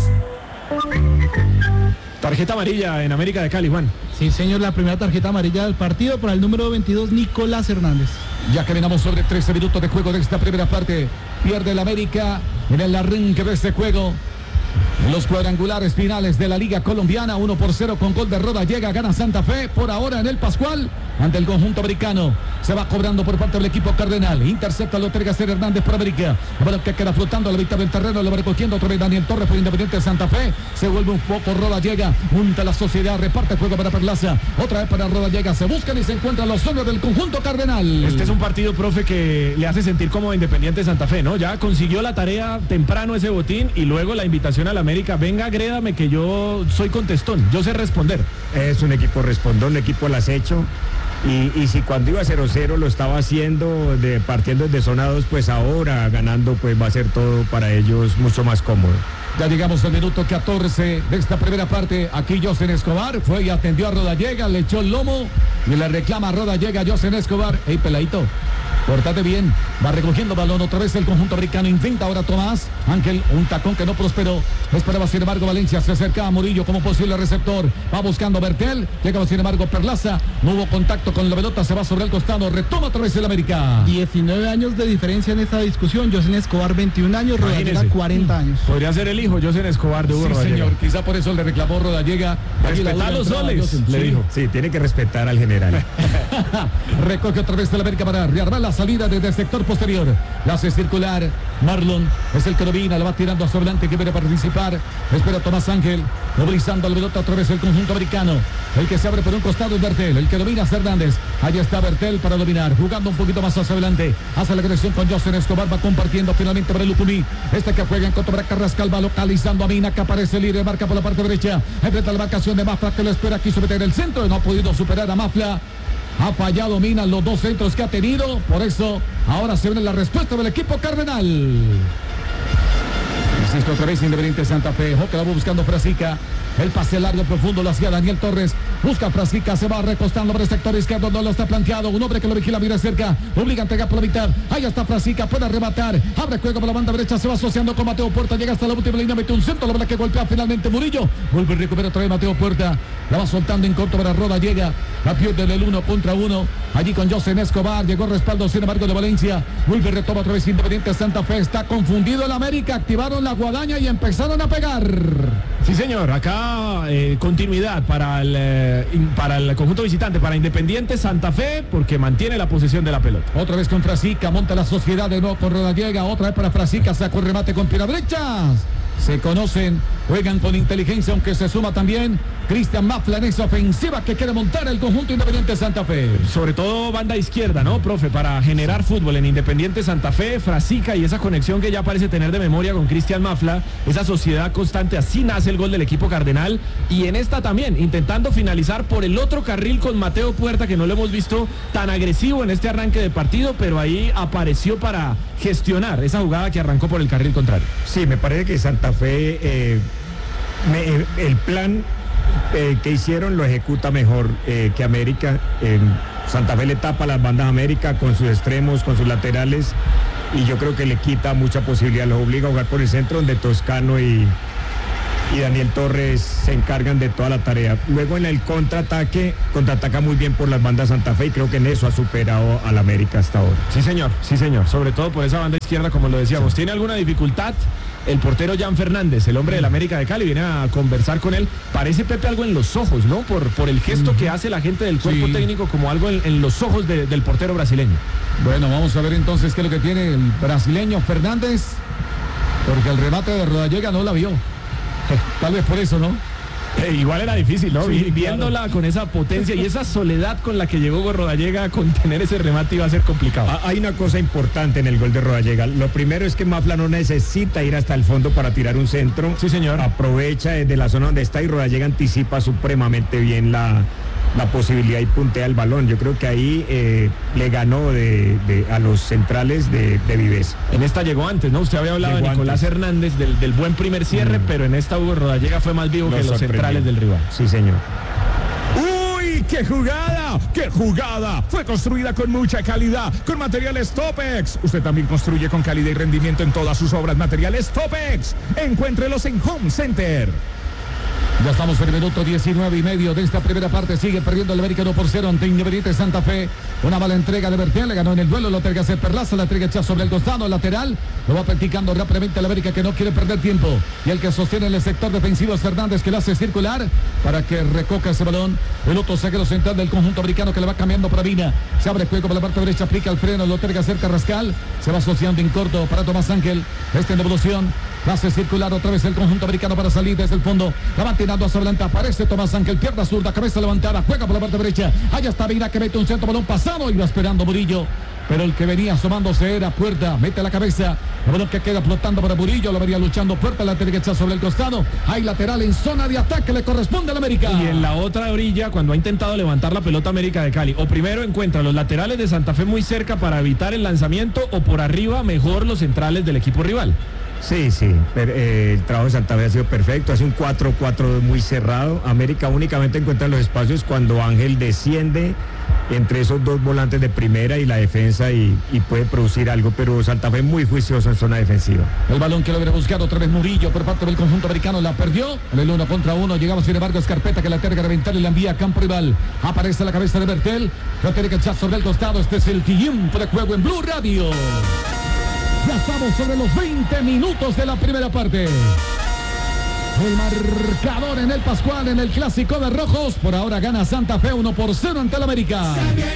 Tarjeta amarilla en América de Cali, Juan. Sí, señor, la primera tarjeta amarilla del partido para el número veintidós, Nicolás Hernández. Ya caminamos sobre trece minutos de juego de esta primera parte. Pierde el América en el arranque de este juego. Los cuadrangulares finales de la Liga Colombiana, uno por cero con gol de Rodallega, gana Santa Fe por ahora en el Pascual ante el conjunto americano. Se va cobrando por parte del equipo cardenal. Intercepta, lo tiene que hacer Hernández por América. Bueno, que queda flotando a la mitad del terreno, lo va recogiendo otra vez Daniel Torres por Independiente de Santa Fe. Se vuelve un poco Rodallega, junta la sociedad, reparte juego para Perlaza. Otra vez para Rodallega, se buscan y se encuentran los hombres del conjunto cardenal. Este es un partido, profe, que le hace sentir como Independiente de Santa Fe, ¿no? Ya consiguió la tarea temprano ese botín y luego la invitación a la América. Venga, agrédame que yo soy contestón, yo sé responder. Es un equipo respondón, un equipo al acecho. Y, y si cuando iba cero cero lo estaba haciendo de, partiendo desde zona dos, pues ahora ganando pues va a ser todo para ellos mucho más cómodo. Ya llegamos al minuto catorce de esta primera parte. Aquí José Escobar fue y atendió a Rodallega, le echó el lomo y le reclama a Rodallega, José Escobar. Ey, peladito, pórtate bien. Va recogiendo balón otra vez el conjunto americano. Intenta ahora Tomás Ángel, un tacón que no prosperó. Esperaba sin embargo Valencia, se acercaba a Murillo como posible receptor. Va buscando Bertel, llegaba sin embargo Perlaza. No hubo contacto con la pelota, se va sobre el costado. Retoma otra vez el América. diecinueve años de diferencia en esta discusión. José Escobar veintiún años, Rodallega cuarenta años. Podría ser el hijo, José Escobar de Hugo Sí, Rodallega. señor, quizá por eso le reclamó Rodallega. Respetar los soles, le Sí, dijo. sí, tiene que respetar al general. Recoge otra vez el América para rearmar la salida desde el sector posterior. La hace circular. Marlon es el que domina, la va tirando hacia adelante, que viene a participar. Espera Tomás Ángel, movilizando la pelota otra vez el conjunto americano. El que se abre por un costado es Bertel, el que domina es Hernández. Allá está Bertel para dominar, jugando un poquito más hacia adelante. Hace la agresión con José Escobar, va compartiendo finalmente para el Lucumí. Este que juega en contra para Carrascal, va localizando a Mina, que aparece líder, marca por la parte derecha. Enfrenta la marcación de Mafla, que lo espera, quiso meter el centro y no ha podido superar a Mafla. Ha fallado Mina los dos centros que ha tenido. Por eso ahora se viene la respuesta del equipo cardenal. Insisto otra vez Independiente Santa Fe. Ojo que la va buscando Frasica. El pase largo profundo lo hacía Daniel Torres. Busca Frasica, se va recostando por el sector izquierdo. No lo está planteado. Un hombre que lo vigila, mira cerca. Lo obliga a entregar por la mitad. Ahí está Frasica, puede arrebatar. Abre juego por la banda derecha. Se va asociando con Mateo Puerta. Llega hasta la última línea. Mete un centro. La verdad que golpea finalmente Murillo. Vuelve y recupera otra vez Mateo Puerta. La va soltando en corto para Rodallega. La pierde del uno contra uno. Allí con José Escobar. Llegó el respaldo, sin embargo, de Valencia. Vuelve y retoma otra vez Independiente Santa Fe. Está confundido el América. Activaron la guadaña y empezaron a pegar. Sí, señor. Acá eh, continuidad para el, eh, para el conjunto visitante, para Independiente Santa Fe, porque mantiene la posesión de la pelota. Otra vez con Frasica. Monta la sociedad de nuevo con Rodallega. Otra vez para Frasica. Sacó el remate con pierna derecha. Se conocen, juegan con inteligencia, aunque se suma también Cristian Mafla en esa ofensiva que quiere montar el conjunto Independiente Santa Fe. Sobre todo banda izquierda, ¿no, profe? Para generar fútbol en Independiente Santa Fe, Frasica y esa conexión que ya parece tener de memoria con Cristian Mafla, esa sociedad constante, así nace el gol del equipo cardenal. Y en esta también, intentando finalizar por el otro carril con Mateo Puerta, que no lo hemos visto tan agresivo en este arranque de partido, pero ahí apareció para gestionar esa jugada que arrancó por el carril contrario. Sí, me parece que Santa Fe, eh, me, el plan eh, que hicieron lo ejecuta mejor eh, que América. Eh, Santa Fe le tapa las bandas a América con sus extremos, con sus laterales. y yo creo que le quita mucha posibilidad, los obliga a jugar por el centro donde Toscano y, y Daniel Torres se encargan de toda la tarea. Luego en el contraataque, contraataca muy bien por las bandas Santa Fe y creo que en eso ha superado al América hasta ahora. Sí señor, sí señor, sobre todo por esa banda izquierda como lo decíamos. ¿Tiene alguna dificultad? El portero Jan Fernández, el hombre del América de Cali, viene a conversar con él. Parece, Pepe, algo en los ojos, ¿no? Por, por el gesto que hace la gente del cuerpo Sí. técnico, como algo en, en los ojos de, del portero brasileño. Bueno, vamos a ver entonces qué es lo que tiene el brasileño Fernández, porque el remate de Rodallega no la vio. Tal vez por eso, ¿no? Eh, igual era difícil, ¿no? Sí, Vi- claro. Viéndola con esa potencia y esa soledad con la que llegó Rodallega a contener ese remate iba a ser complicado. Ah, hay una cosa importante en el gol de Rodallega. Lo primero es que Mafla no necesita ir hasta el fondo para tirar un centro. Sí, señor. Aprovecha desde la zona donde está y Rodallega anticipa supremamente bien la, la posibilidad y puntea el balón. Yo creo que ahí eh, le ganó de, de- a los centrales de, de Viveza. En esta llegó antes, ¿no? Usted había hablado Llegó de Nicolás antes. Hernández, del, del buen primer cierre, Mm. pero en esta Hugo Rodallega fue más vivo Lo que los sorprendió. centrales del rival. Sí, señor. ¡Uy, qué jugada! ¡Qué jugada! Fue construida con mucha calidad, con materiales Topex. Usted también construye con calidad y rendimiento en todas sus obras. Materiales Topex. Encuéntrelos en Home Center. Ya estamos en el minuto diecinueve y medio de esta primera parte. Sigue perdiendo el América uno por cero ante Independiente Santa Fe. Una mala entrega de Bertel. Le ganó en el duelo. Lo tiene que hacer Perlaza. La entrega hecha sobre el costado lateral. Lo va practicando rápidamente el América, que no quiere perder tiempo. Y el que sostiene el sector defensivo es Fernández, que lo hace circular para que recoja ese balón. El otro zaguero central del conjunto americano, que le va cambiando para Vina. Se abre el juego por la parte derecha. Aplica el freno. Lo tiene que hacer Carrascal. Se va asociando en corto para Tomás Ángel. Este en devolución. Va a hacer circular otra vez el conjunto americano para salir desde el fondo. La va tirando hacia adelante. Aparece Tomás Ángel. Pierna zurda. Cabeza levantada. Juega por la parte derecha. Allá está Vina, que mete un centro balón pasado. Iba esperando Murillo. Pero el que venía asomándose era Puerta. Mete la cabeza. El balón que queda flotando para Murillo. Lo venía luchando Puerta. La tiene que echar sobre el costado. Hay lateral en zona de ataque. Le corresponde al América. Y en la otra orilla, cuando ha intentado levantar la pelota América de Cali, o primero encuentra los laterales de Santa Fe muy cerca para evitar el lanzamiento, o por arriba mejor los centrales del equipo rival. Sí, sí, pero, eh, el trabajo de Santa Fe ha sido perfecto, hace un cuatro cuatro muy cerrado. América únicamente encuentra los espacios cuando Ángel desciende entre esos dos volantes de primera y la defensa y, y puede producir algo, pero Santa Fe muy juicioso en zona defensiva. El balón que lo hubiera buscado otra vez Murillo por parte del conjunto americano, la perdió en el uno contra uno. Llegaba sin embargo Escarpeta, que la tiene que reventar y la envía a campo rival. Aparece la cabeza de Bertel, lo tiene que echar sobre el costado. Este es el tiempo de juego en Blue Radio. Ya estamos sobre los veinte minutos de la primera parte. El marcador en el Pascual, en el clásico de rojos. Por ahora gana Santa Fe uno por cero ante el América.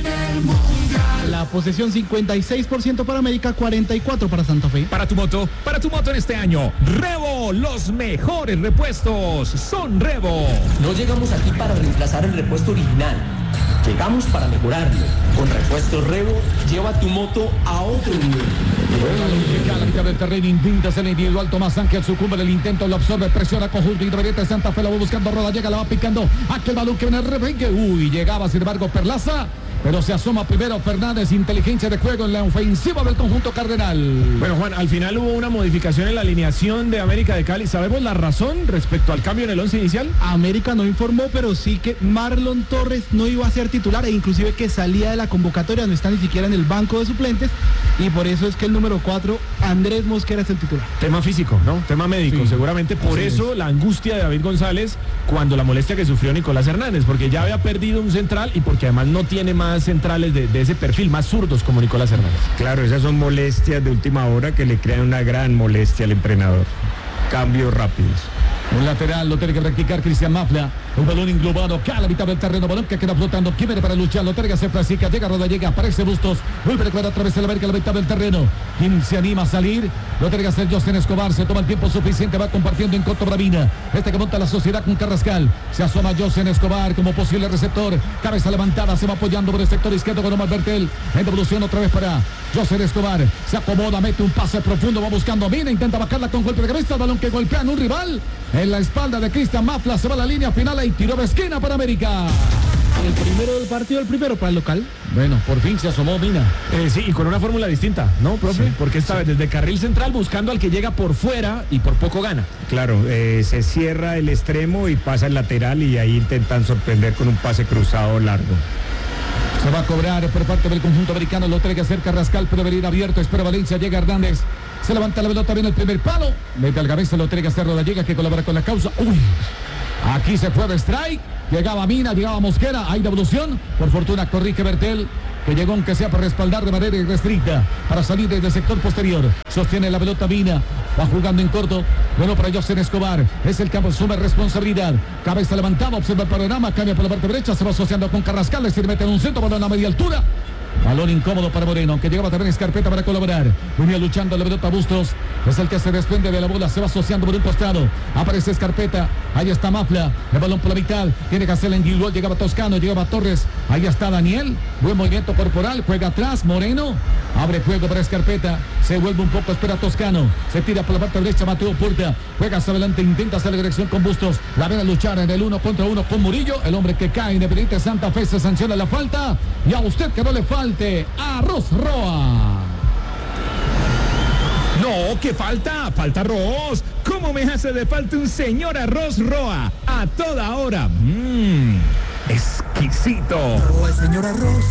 La posesión cincuenta y seis por ciento para América, cuarenta y cuatro por ciento para Santa Fe. Para tu moto, para tu moto en este año, Revo, los mejores repuestos son Revo. No llegamos aquí para reemplazar el repuesto original. Llegamos para mejorarlo. Con Repuestos Revo, lleva tu moto a otro nivel. Llega a la mitad del terreno, intenta hacer el individual. Tomás Ángel sucumbe del intento, lo absorbe, presiona conjunto Independiente Santa Fe, lo va buscando Roda, llega, la va picando. Aquel balón que viene de repente. Uy, llegaba sin embargo Perlaza. Pero se asoma primero Fernández, inteligencia de juego en la ofensiva del conjunto cardenal. Bueno, Juan, al final hubo una modificación en la alineación de América de Cali. ¿Sabemos la razón respecto al cambio en el once inicial? América no informó, pero sí que Marlon Torres no iba a ser titular e inclusive que salía de la convocatoria, no está ni siquiera en el banco de suplentes, y por eso es que el número cuatro, Andrés Mosquera, es el titular. Tema físico, ¿no? Tema médico. Sí. Seguramente por Así eso es. la angustia de David González cuando la molestia que sufrió Nicolás Hernández, porque ya había perdido un central y porque además no tiene más centrales de, de ese perfil, más zurdos como Nicolás Hernández. Claro, esas son molestias de última hora que le crean una gran molestia al entrenador. Cambios rápidos. Un lateral lo tiene que practicar Cristian Mafla. Un balón englobado acá a la mitad del terreno. Balón que queda flotando. ¿Quién viene para luchar? Lo tiene que hacer Francisca. Llega Roda, llega. Aparece Bustos. Vuelve a recuperar otra vez el América a la mitad del terreno. ¿Quién se anima a salir? Lo tiene que hacer José Escobar. Se toma el tiempo suficiente. Va compartiendo en corto Bravina. Este que monta la sociedad con Carrascal. Se asoma José Escobar como posible receptor. Cabeza levantada. Se va apoyando por el sector izquierdo con Omar Bertel. En devolución otra vez para José Escobar. Se acomoda. Mete un pase profundo. Va buscando Mina. Intenta bajarla con golpe de cabeza. El balón que golpea en un rival. En la espalda de Cristian Mafla. Se va a la línea final y tiro de esquina para América. El primero del partido, el primero para el local. Bueno, por fin se asomó Mina. Eh, sí, y con una fórmula distinta, ¿no, profe? Sí, porque esta vez desde carril central buscando al que llega por fuera y por poco gana. Claro, eh, se cierra el extremo y pasa el lateral y ahí intentan sorprender con un pase cruzado largo. Se va a cobrar por parte del conjunto americano. Lo tiene que hacer Carrascal, puede venir abierto. Espera Valencia, llega Hernández. Se levanta la pelota, viene el primer palo. Mete al cabeza, lo tiene que hacer Rodallega, que colabora con la causa. Uy, aquí se fue de strike. Llegaba Mina, llegaba Mosquera. Hay devolución. Por fortuna corrige Bertel, que llegó aunque sea para respaldar de manera irrestricta, para salir desde el sector posterior. Sostiene la pelota Mina, va jugando en corto. Bueno para José Escobar, es el que asume responsabilidad. Cabeza levantada, observa el panorama, cambia por la parte derecha, se va asociando con Carrascal, le mete en un centro, balón a media altura. Balón incómodo para Moreno, aunque llegaba también Escarpeta para colaborar. Venía luchando la pelota Bustos, es el que se desprende de la bola, se va asociando por un costado. Aparece Escarpeta, ahí está Mafla, el balón por la mitad, tiene que hacer el individual, llegaba Toscano, llegaba Torres, ahí está Daniel, buen movimiento corporal, juega atrás, Moreno, abre juego para Escarpeta, se vuelve un poco, espera Toscano, se tira por la parte derecha, Mateo Puerta, juega hacia adelante, intenta hacer la dirección con Bustos, la ven a luchar en el uno contra uno con Murillo, el hombre que cae, Independiente Santa Fe, se sanciona la falta, y a usted que no le falte Arroz Roa. No, ¿qué falta? Falta arroz. ¿Cómo me hace de falta un señor arroz Roa? A toda hora. Mmm, exquisito. Roa, señor arroz.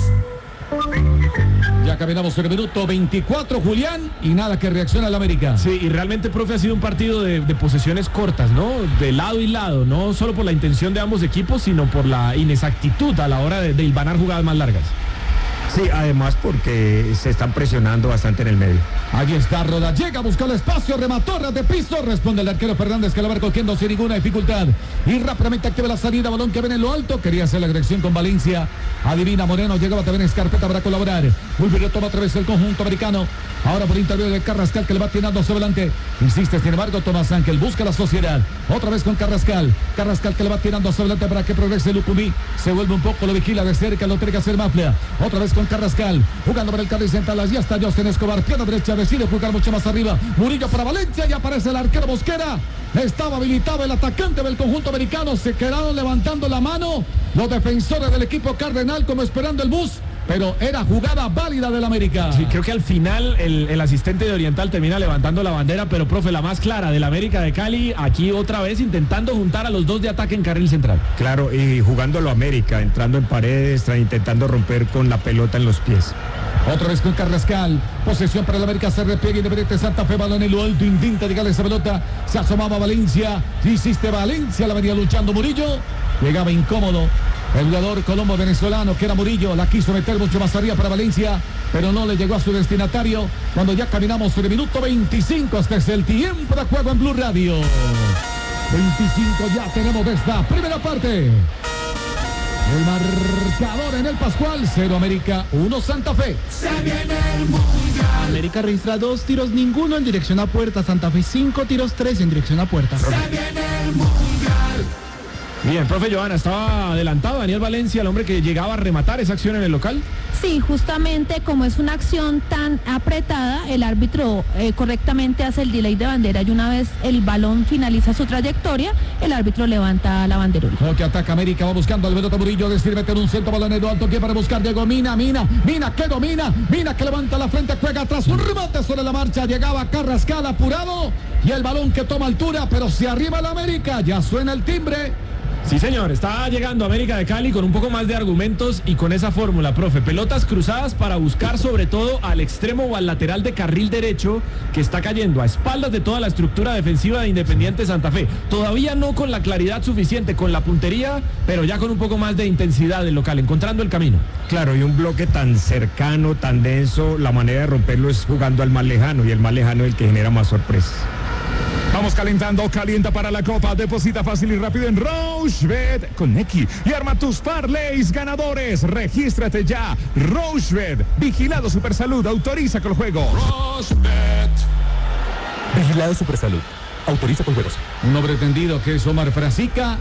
Ya caminamos en el minuto veinticuatro, Julián, y nada que reacciona al América. Sí, y realmente, profe, ha sido un partido de, de posesiones cortas, ¿no? De lado y lado, no solo por la intención de ambos equipos, sino por la inexactitud a la hora de, de hilvanar jugadas más largas. Sí, además porque se están presionando bastante en el medio. Allí está Roda, llega a buscar el espacio, remató, ras de piso, responde el arquero Fernández, que la va cogiendo sin ninguna dificultad. Y rápidamente activa la salida, balón que viene en lo alto, quería hacer la agresión con Valencia. Adivina Moreno, llegaba también Escarpeta para colaborar. Muy toma otra vez el conjunto americano. Ahora por interior de Carrascal, que le va tirando hacia adelante. Insiste, sin embargo, Tomás Ángel busca la sociedad. Otra vez con Carrascal. Carrascal que le va tirando hacia adelante para que progrese Lucumí. Se vuelve un poco, lo vigila de cerca, lo tiene que hacer Mafla. Otra vez con Carrascal, jugando para el carril central. Allí está José Escobar, pierna derecha, decide jugar mucho más arriba. Murillo para Valencia y aparece el arquero Mosquera. Estaba habilitado el atacante del conjunto americano. Se quedaron levantando la mano los defensores del equipo cardenal como esperando el bus, pero era jugada válida del América. Sí, creo que al final el, el asistente de Oriental termina levantando la bandera, pero profe, la más clara del América de Cali, aquí otra vez intentando juntar a los dos de ataque en carril central. Claro, y jugándolo América, entrando en paredes, intentando romper con la pelota en los pies. Otra vez con Carrascal, posesión para el América, se repliega Independiente Santa Fe, balón en lo alto, intenta llegar a esa pelota, se asomaba Valencia, insiste Valencia, la venía luchando Murillo, llegaba incómodo el jugador colombo venezolano que era Murillo, la quiso meter mucho más arriba para Valencia, pero no le llegó a su destinatario, cuando ya caminamos sobre el minuto veinticinco, este es el tiempo de juego en Blue Radio. veinticinco ya tenemos de esta primera parte. El marcador en el Pascual, cero América, uno Santa Fe. Se viene el Mundial. América registra dos tiros, ninguno en dirección a puerta. Santa Fe cinco tiros, tres en dirección a puerta. Se viene el Mundial. Bien, profe Johanna, estaba adelantado Daniel Valencia, el hombre que llegaba a rematar esa acción en el local. Sí, justamente como es una acción tan apretada, el árbitro eh, correctamente hace el delay de bandera y una vez el balón finaliza su trayectoria, el árbitro levanta la banderola. Lo que ataca América, va buscando al Alberto Murillo, decide meter un centro, balón en lo alto, que para buscar Diego Mina, Mina, Mina que domina, Mina que levanta la frente, juega atrás, un remate sobre la marcha, llegaba Carrascal apurado y el balón que toma altura, pero se arriba el América, ya suena el timbre. Sí, señor, está llegando América de Cali con un poco más de argumentos y con esa fórmula, profe. Pelotas cruzadas para buscar sobre todo al extremo o al lateral de carril derecho que está cayendo a espaldas de toda la estructura defensiva de Independiente Santa Fe. Todavía no con la claridad suficiente, con la puntería, pero ya con un poco más de intensidad del local, encontrando el camino. Claro, y un bloque tan cercano, tan denso, la manera de romperlo es jugando al más lejano, y el más lejano es el que genera más sorpresas. Vamos calentando, calienta para la copa, deposita fácil y rápido en Rochebet con Neki y arma tus parlays ganadores. Regístrate ya, Rochebet, vigilado Supersalud, autoriza con el juego. Rochebet. Vigilado Supersalud, autoriza con juegos. Un hombre tendido que es Omar Frasica,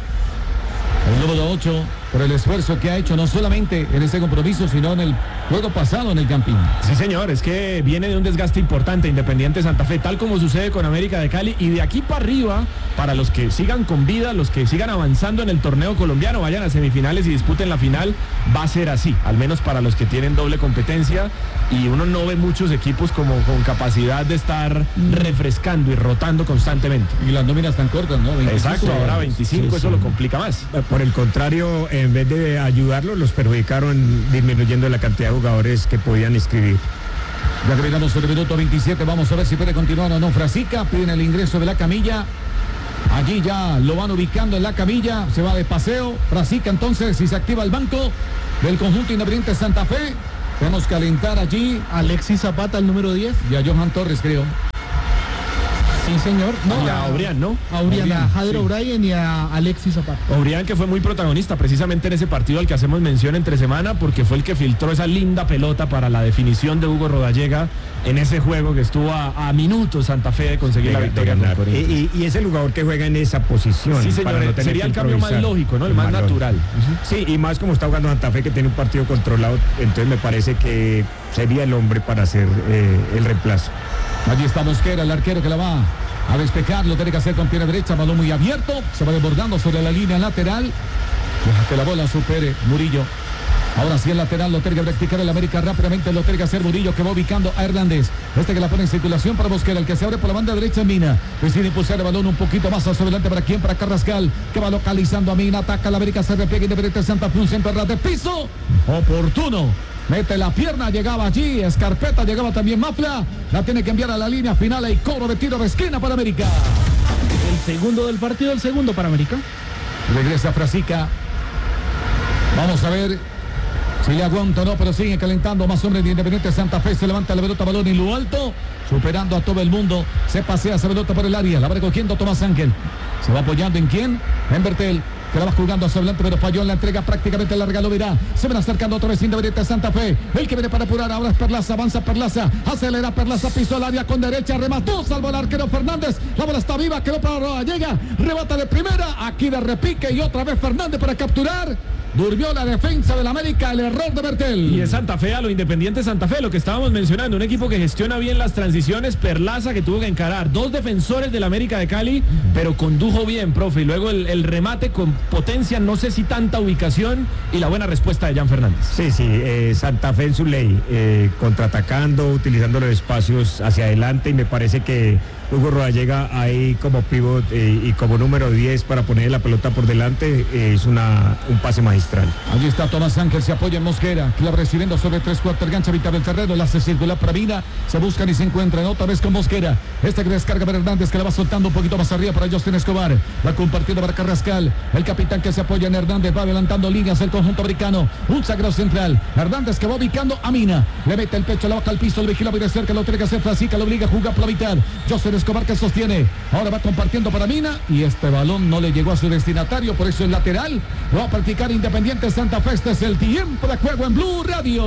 el número ocho, por el esfuerzo que ha hecho no solamente en este compromiso, sino en el juego pasado en el Campín. Sí, señor, es que viene de un desgaste importante Independiente Santa Fe, tal como sucede con América de Cali, y de aquí para arriba, para los que sigan con vida, los que sigan avanzando en el torneo colombiano, vayan a semifinales y disputen la final, va a ser así, al menos para los que tienen doble competencia, y uno no ve muchos equipos como con capacidad de estar refrescando y rotando constantemente. Y las nóminas tan cortas, ¿no? veinticinco, exacto, ahora veinticinco, sí, eso sí. Lo complica más. Por el contrario, que en vez de ayudarlos, los perjudicaron disminuyendo la cantidad de jugadores que podían inscribir. Ya terminamos el minuto veintisiete, vamos a ver si puede continuar o no Frasica, piden el ingreso de la camilla. Allí ya lo van ubicando en la camilla, se va de paseo. Frasica entonces, si se activa el banco del conjunto Independiente Santa Fe. Tenemos que alentar allí Alexis Zapata, el número diez. Y a Johan Torres, creo. Sí, señor. No, a Obrián, ¿no? A Obrián, a Jader sí. O'Brien y a Alexis Zapata. Obrián, que fue muy protagonista precisamente en ese partido al que hacemos mención entre semana, porque fue el que filtró esa linda pelota para la definición de Hugo Rodallega en ese juego que estuvo a, a minutos Santa Fe de conseguir de, la victoria. Y, y, y es el jugador que juega en esa posición. Sí, señor, no sería el cambio más lógico, ¿no? El, el más valor. natural. Uh-huh. Sí, y más como está jugando Santa Fe, que tiene un partido controlado, entonces me parece que sería el hombre para hacer eh, el reemplazo. Allí está Mosquera, el arquero que la va a despejar, lo tiene que hacer con pierna derecha, balón muy abierto, se va desbordando sobre la línea lateral, deja que la bola supere Murillo. Ahora sí el lateral lo tiene que practicar el América rápidamente, lo tiene que hacer Murillo, que va ubicando a Hernández. Este que la pone en circulación para Mosquera, el que se abre por la banda derecha en Mina. Decide impulsar el balón un poquito más hacia adelante. ¿Para quién? Para Carrascal, que va localizando a Mina, ataca la América, se repliega Independiente Santa Fe, un centro de piso, oportuno. Mete la pierna, llegaba allí, Escarpeta, llegaba también Mafla, la tiene que enviar a la línea final y cobro de tiro de esquina para América. El segundo del partido, el segundo para América. Regresa Frasica. Vamos a ver si le aguanta o no, pero sigue calentando más hombres de Independiente Santa Fe. Se levanta la pelota, balón en lo alto, superando a todo el mundo. Se pasea esa pelota por el área, la va recogiendo Tomás Ángel. Se va apoyando en quién, en Bertel, que la va jugando hacia adelante, pero falló en la entrega, prácticamente larga, lo verá. Se van acercando otra vez Independiente Santa Fe. El que viene para apurar ahora es Perlaza, avanza Perlaza, acelera Perlaza, pisó el área con derecha, remató, salvo el arquero Fernández. La bola está viva, quedó para Rodallega, rebata de primera, aquí de repique y otra vez Fernández para capturar. Durmió la defensa del América, el error de Bertel. Y en Santa Fe, a lo Independiente Santa Fe, lo que estábamos mencionando, un equipo que gestiona bien las transiciones. Perlaza, que tuvo que encarar dos defensores del América de Cali, pero condujo bien, profe. Y luego el, el remate con potencia, no sé si tanta ubicación, y la buena respuesta de Jan Fernández. Sí, sí, eh, Santa Fe en su ley, eh, contraatacando, utilizando los espacios hacia adelante, y me parece que Hugo Rodallega ahí como pivot eh, y como número diez para poner la pelota por delante, eh, es una, un pase magistral. Allí está Tomás Ángel, se apoya en Mosquera, que la va recibiendo sobre tres cuartos gancha, Víctor del Terreno, la hace circular para Mina, se buscan y se encuentran otra vez con Mosquera. Este que descarga para Hernández, que la va soltando un poquito más arriba para Justin Escobar, va compartiendo para Carrascal, el capitán que se apoya en Hernández, va adelantando líneas el conjunto americano, un sagrado central, Hernández que va ubicando a Mina, le mete el pecho, la baja al piso, el vigila muy de cerca, lo tiene que hacer Frasica, lo obliga a jugar por la mitad, Justin Escobar que sostiene, ahora va compartiendo para Mina y este balón no le llegó a su destinatario, por eso el lateral lo va a practicar Independiente Santa Fe. Este es el tiempo de juego en Blue Radio.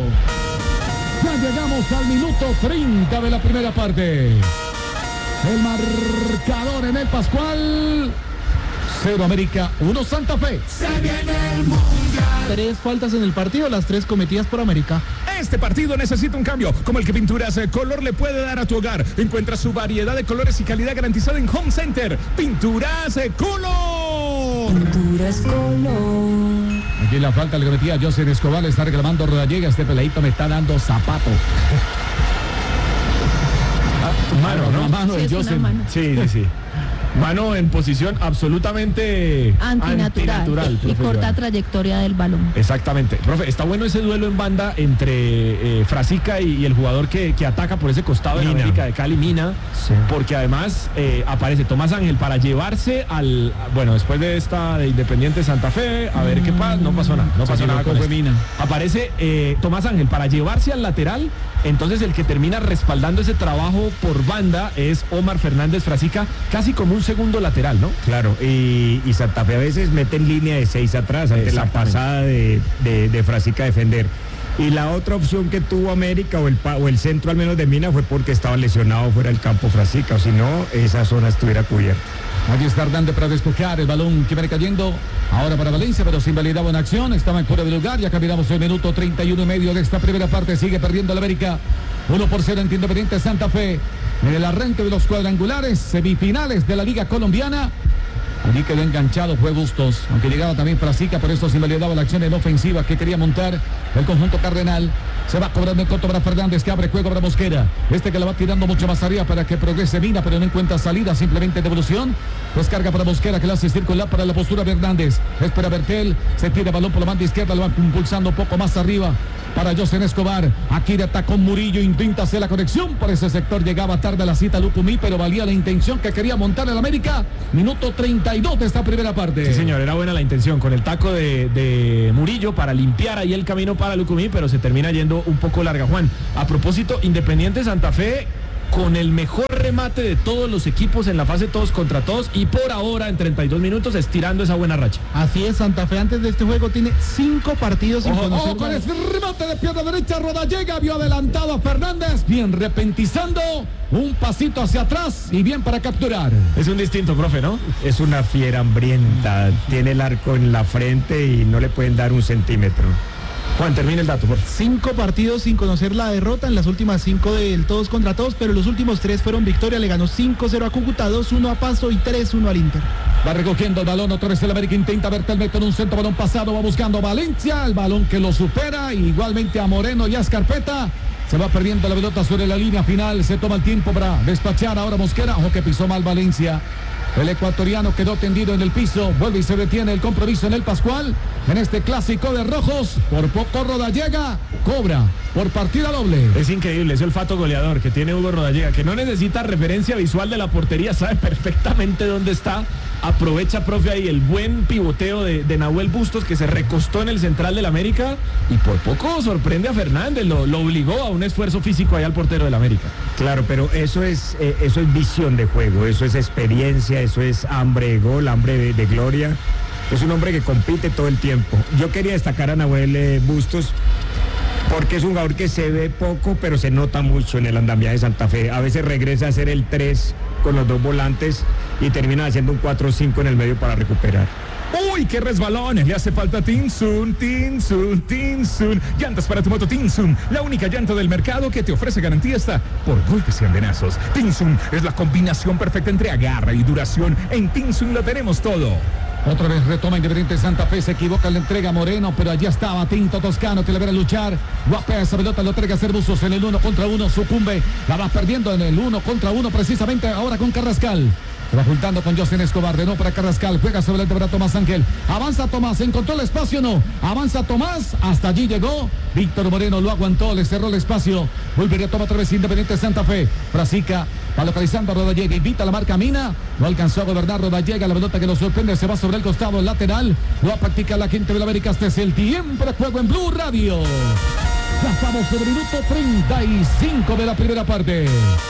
Ya llegamos al minuto treinta de la primera parte. El marcador en el Pascual, cero América, uno Santa Fe. Se viene el mundial. Tres faltas en el partido, las tres cometidas por América. Este partido necesita un cambio, como el que Pinturas Color le puede dar a tu hogar. Encuentra su variedad de colores y calidad garantizada en Home Center. Pinturas Color. Pinturas Color. Aquí la falta le cometía a José Escobar, le está reclamando Rodallega. Este peladito me está dando zapato. Ah, mano, ¿no? Mano de José. Sí, sí, sí. Mano en posición absolutamente antinatural, antinatural y corta trayectoria del balón. Exactamente. Profe, está bueno ese duelo en banda entre eh, Frasica y, y el jugador que, que ataca por ese costado de América de Cali, Mina, sí. Porque además eh, aparece Tomás Ángel para llevarse al, bueno, después de esta de Independiente Santa Fe, a ver qué pasa, no pasó nada, no pasó sí, nada con esto. Mina. Aparece eh, Tomás Ángel para llevarse al lateral, entonces el que termina respaldando ese trabajo por banda es Omar Fernández Frasica, casi como un segundo lateral, ¿no? Claro, y, y Santa Fe a veces mete en línea de seis atrás, ante la pasada de, de, de Frasica a defender. Y la otra opción que tuvo América, o el, o el centro al menos de Mina, fue porque estaba lesionado fuera del campo Frasica, o si no, esa zona estuviera cubierta. Aquí está Hernández para despejar el balón que viene cayendo ahora para Valencia, pero se invalidaba una acción, estaba en fuera de lugar. Ya caminamos el minuto treinta y uno y medio de esta primera parte, sigue perdiendo el América uno por cero ante Independiente Santa Fe en el arranque de los cuadrangulares semifinales de la Liga Colombiana. Allí quedó enganchado, fue Bustos, aunque llegaba también Frasica, pero esto se invalidaba la acción en ofensiva que quería montar el conjunto cardenal. Se va cobrando en corto para Fernández, que abre juego para Mosquera. Este que la va tirando mucho más arriba para que progrese Mina, pero no encuentra salida, simplemente devolución. Pues carga para Mosquera, que la hace circular para la postura de Hernández. Espera Bertel, se tira balón por la banda izquierda, lo va impulsando un poco más arriba para José Escobar. Aquí de atacón Murillo, intenta hacer la conexión por ese sector. Llegaba tarde a la cita Lucumí, pero valía la intención que quería montar el América. Minuto treinta y dos de esta primera parte. Sí, señor, era buena la intención con el taco de, de Murillo para limpiar ahí el camino para Lucumí, pero se termina yendo un poco larga. Juan, a propósito, Independiente Santa Fe con el mejor remate de todos los equipos en la fase todos contra todos y por ahora en treinta y dos minutos estirando esa buena racha. Así es, Santa Fe antes de este juego tiene cinco partidos sin Ojo, conocer. ojo con ese remate de pierna derecha, Rodallega vio adelantado a Fernández, bien repentizando, un pasito hacia atrás y bien para capturar. Es un distinto, profe, ¿no? Es una fiera hambrienta, tiene el arco en la frente y no le pueden dar un centímetro. Juan, termina el dato, por favor. Cinco partidos sin conocer la derrota, en las últimas cinco del todos contra todos, pero los últimos tres fueron victoria. Le ganó cinco cero a Cúcuta, dos uno a Pasto y tres uno al Inter. Va recogiendo el balón, otra vez el América intenta Bertel, mete en un centro, balón pasado, va buscando Valencia, el balón que lo supera, igualmente a Moreno y a Escarpeta. Se va perdiendo la pelota sobre la línea final, se toma el tiempo para despachar ahora Mosquera, ojo que pisó mal Valencia. El ecuatoriano quedó tendido en el piso, vuelve y se detiene el compromiso en el Pascual, en este clásico de rojos, por poco Rodallega cobra por partida doble. Es increíble ese olfato goleador que tiene Hugo Rodallega, que no necesita referencia visual de la portería, sabe perfectamente dónde está, aprovecha, profe, ahí el buen pivoteo de, de Nahuel Bustos, que se recostó en el central del América y por poco sorprende a Fernández, lo, lo obligó a un esfuerzo físico ahí al portero del América. Claro, pero eso es, eh, eso es visión de juego, eso es experiencia, eso es hambre de gol, hambre de, de gloria. Es un hombre que compite todo el tiempo. Yo quería destacar a Nahuel eh, Bustos porque es un jugador que se ve poco, pero se nota mucho en el andamiaje de Santa Fe. A veces regresa a hacer el tres con los dos volantes y termina haciendo un cuatro cinco en el medio para recuperar. ¡Uy, qué resbalones! Le hace falta Tinsun, Tinsun, Tinsun. Llantas para tu moto Tinsun, la única llanta del mercado que te ofrece garantía hasta por golpes y andenazos. Tinsun es la combinación perfecta entre agarre y duración. En Tinsun lo tenemos todo. Otra vez retoma Independiente Santa Fe, se equivoca, le entrega a Moreno, pero allá estaba Tinto Toscano, que le verá luchar. Guapea esa pelota, lo entrega a hacer Buzos en el uno contra uno, sucumbe, la va perdiendo en el uno contra uno, precisamente ahora con Carrascal. Se va juntando con José Escobar, de no para Carrascal, juega sobre el para Tomás Ángel. Avanza Tomás, encontró el espacio, no. Avanza Tomás, hasta allí llegó. Víctor Moreno lo aguantó, le cerró el espacio. Volvería a tomar otra vez Independiente Santa Fe. Frasica va localizando a Rodallega, invita a la marca Mina. No alcanzó a gobernar Rodallega, la pelota que lo sorprende, se va sobre el costado lateral. Lo va a practicar la gente de la América. Este es el tiempo de juego en Blue Radio. Ya estamos sobre el minuto treinta y cinco de la primera parte.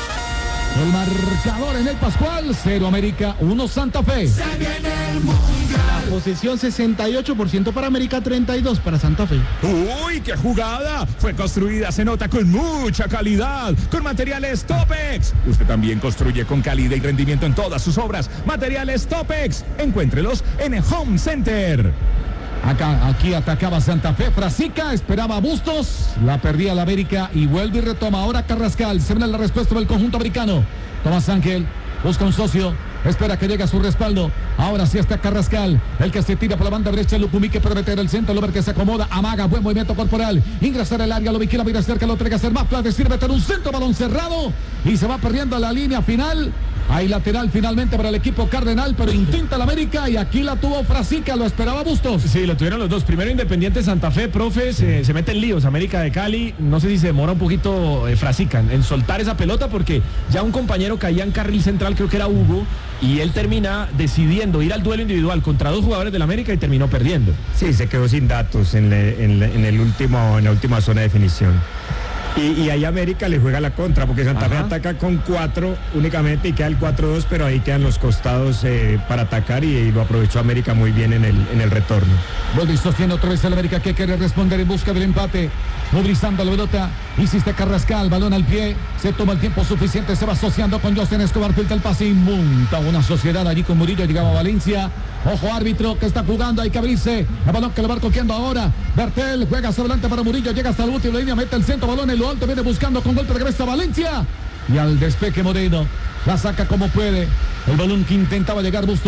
El marcador en el Pascual, cero América, uno Santa Fe. Se viene el mundial. La posesión sesenta y ocho por ciento para América, treinta y dos por ciento para Santa Fe. ¡Uy, qué jugada! Fue construida, se nota, con mucha calidad, con materiales Topex. Usted también construye con calidad y rendimiento en todas sus obras. Materiales Topex, encuéntrelos en el Home Center. Acá, aquí atacaba Santa Fe, Frasica, esperaba a Bustos, la perdía la América y vuelve y retoma ahora Carrascal. Se ve la respuesta del conjunto americano. Tomás Ángel busca un socio, espera que llegue a su respaldo. Ahora sí está Carrascal, el que se tira por la banda derecha, Lucumí que puede meter el centro, Lover que se acomoda, amaga, buen movimiento corporal, ingresar al área, lo vigila, mira cerca, lo entrega a hacer Mafla, decide meter un centro, balón cerrado y se va perdiendo la línea final. Hay lateral finalmente para el equipo cardenal, pero intenta la América y aquí la tuvo Frasica, lo esperaba Bustos. Sí, lo tuvieron los dos. Primero Independiente Santa Fe, profe, se, se mete en líos. América de Cali, no sé si se demora un poquito eh, Frasica en, en soltar esa pelota porque ya un compañero caía en carril central, creo que era Hugo, y él termina decidiendo ir al duelo individual contra dos jugadores del América y terminó perdiendo. Sí, se quedó sin datos en, le, en, le, en el último, en la última zona de definición. Y, y ahí América le juega la contra, porque Santa Ajá. Fe ataca con cuatro únicamente y queda el cuatro dos, pero ahí quedan los costados eh, para atacar y, y lo aprovechó América muy bien en el, en el retorno. Bueno, y sostiene otra vez el América que quiere responder en busca del empate. Movilizando la pelota, insiste Carrascal, balón al pie, se toma el tiempo suficiente, se va asociando con José Escobar, filtra el pase y monta una sociedad allí con Murillo, llegaba a Valencia. Ojo árbitro que está jugando, hay que abrirse. El balón que lo va cogiendo ahora. Bertel juega hacia adelante para Murillo, llega hasta la última línea, mete el centro, balón en lo alto, viene buscando con golpe de cabeza Valencia. Y al despeje Moreno, la saca como puede. El balón que intentaba llegar Bustos.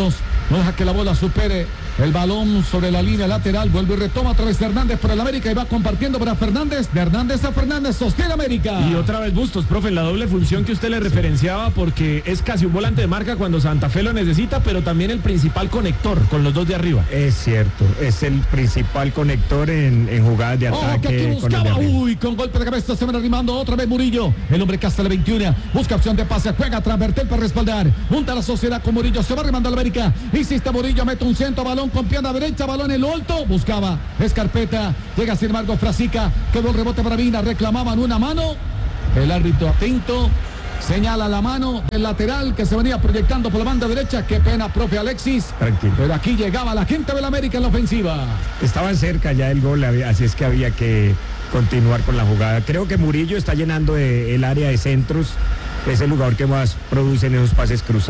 no deja que la bola supere el balón sobre la línea lateral, vuelve y retoma otra vez Hernández por el América y va compartiendo para Fernández, de Hernández a Fernández, sostiene América. Y otra vez Bustos, profe, en la doble función que usted le referenciaba, porque es casi un volante de marca cuando Santa Fe lo necesita, pero también el principal conector con los dos de arriba. Es cierto, es el principal conector en, en jugadas de Oh, ataque. que aquí con el de buscaba, arriba. uy, con golpe de cabeza se van arrimando otra vez Murillo, el hombre que hasta la veintiuno, busca opción de pase, juega tras Bertel para respaldar, junta la sociedad con Murillo, se va arrimando a la América, insiste Murillo, mete un centro, balón con pierna derecha, balón en lo alto, buscaba Escarpeta, llega sin embargo Frasica, quedó el rebote para Mina, reclamaban una mano, el árbitro atento, señala la mano del lateral que se venía proyectando por la banda derecha, qué pena, profe Alexis, Tranquilo. pero aquí llegaba la gente del América en la ofensiva. Estaban cerca ya del gol, así es que había que continuar con la jugada. Creo que Murillo está llenando de- el área de centros, es el jugador que más produce en esos pases cruzados.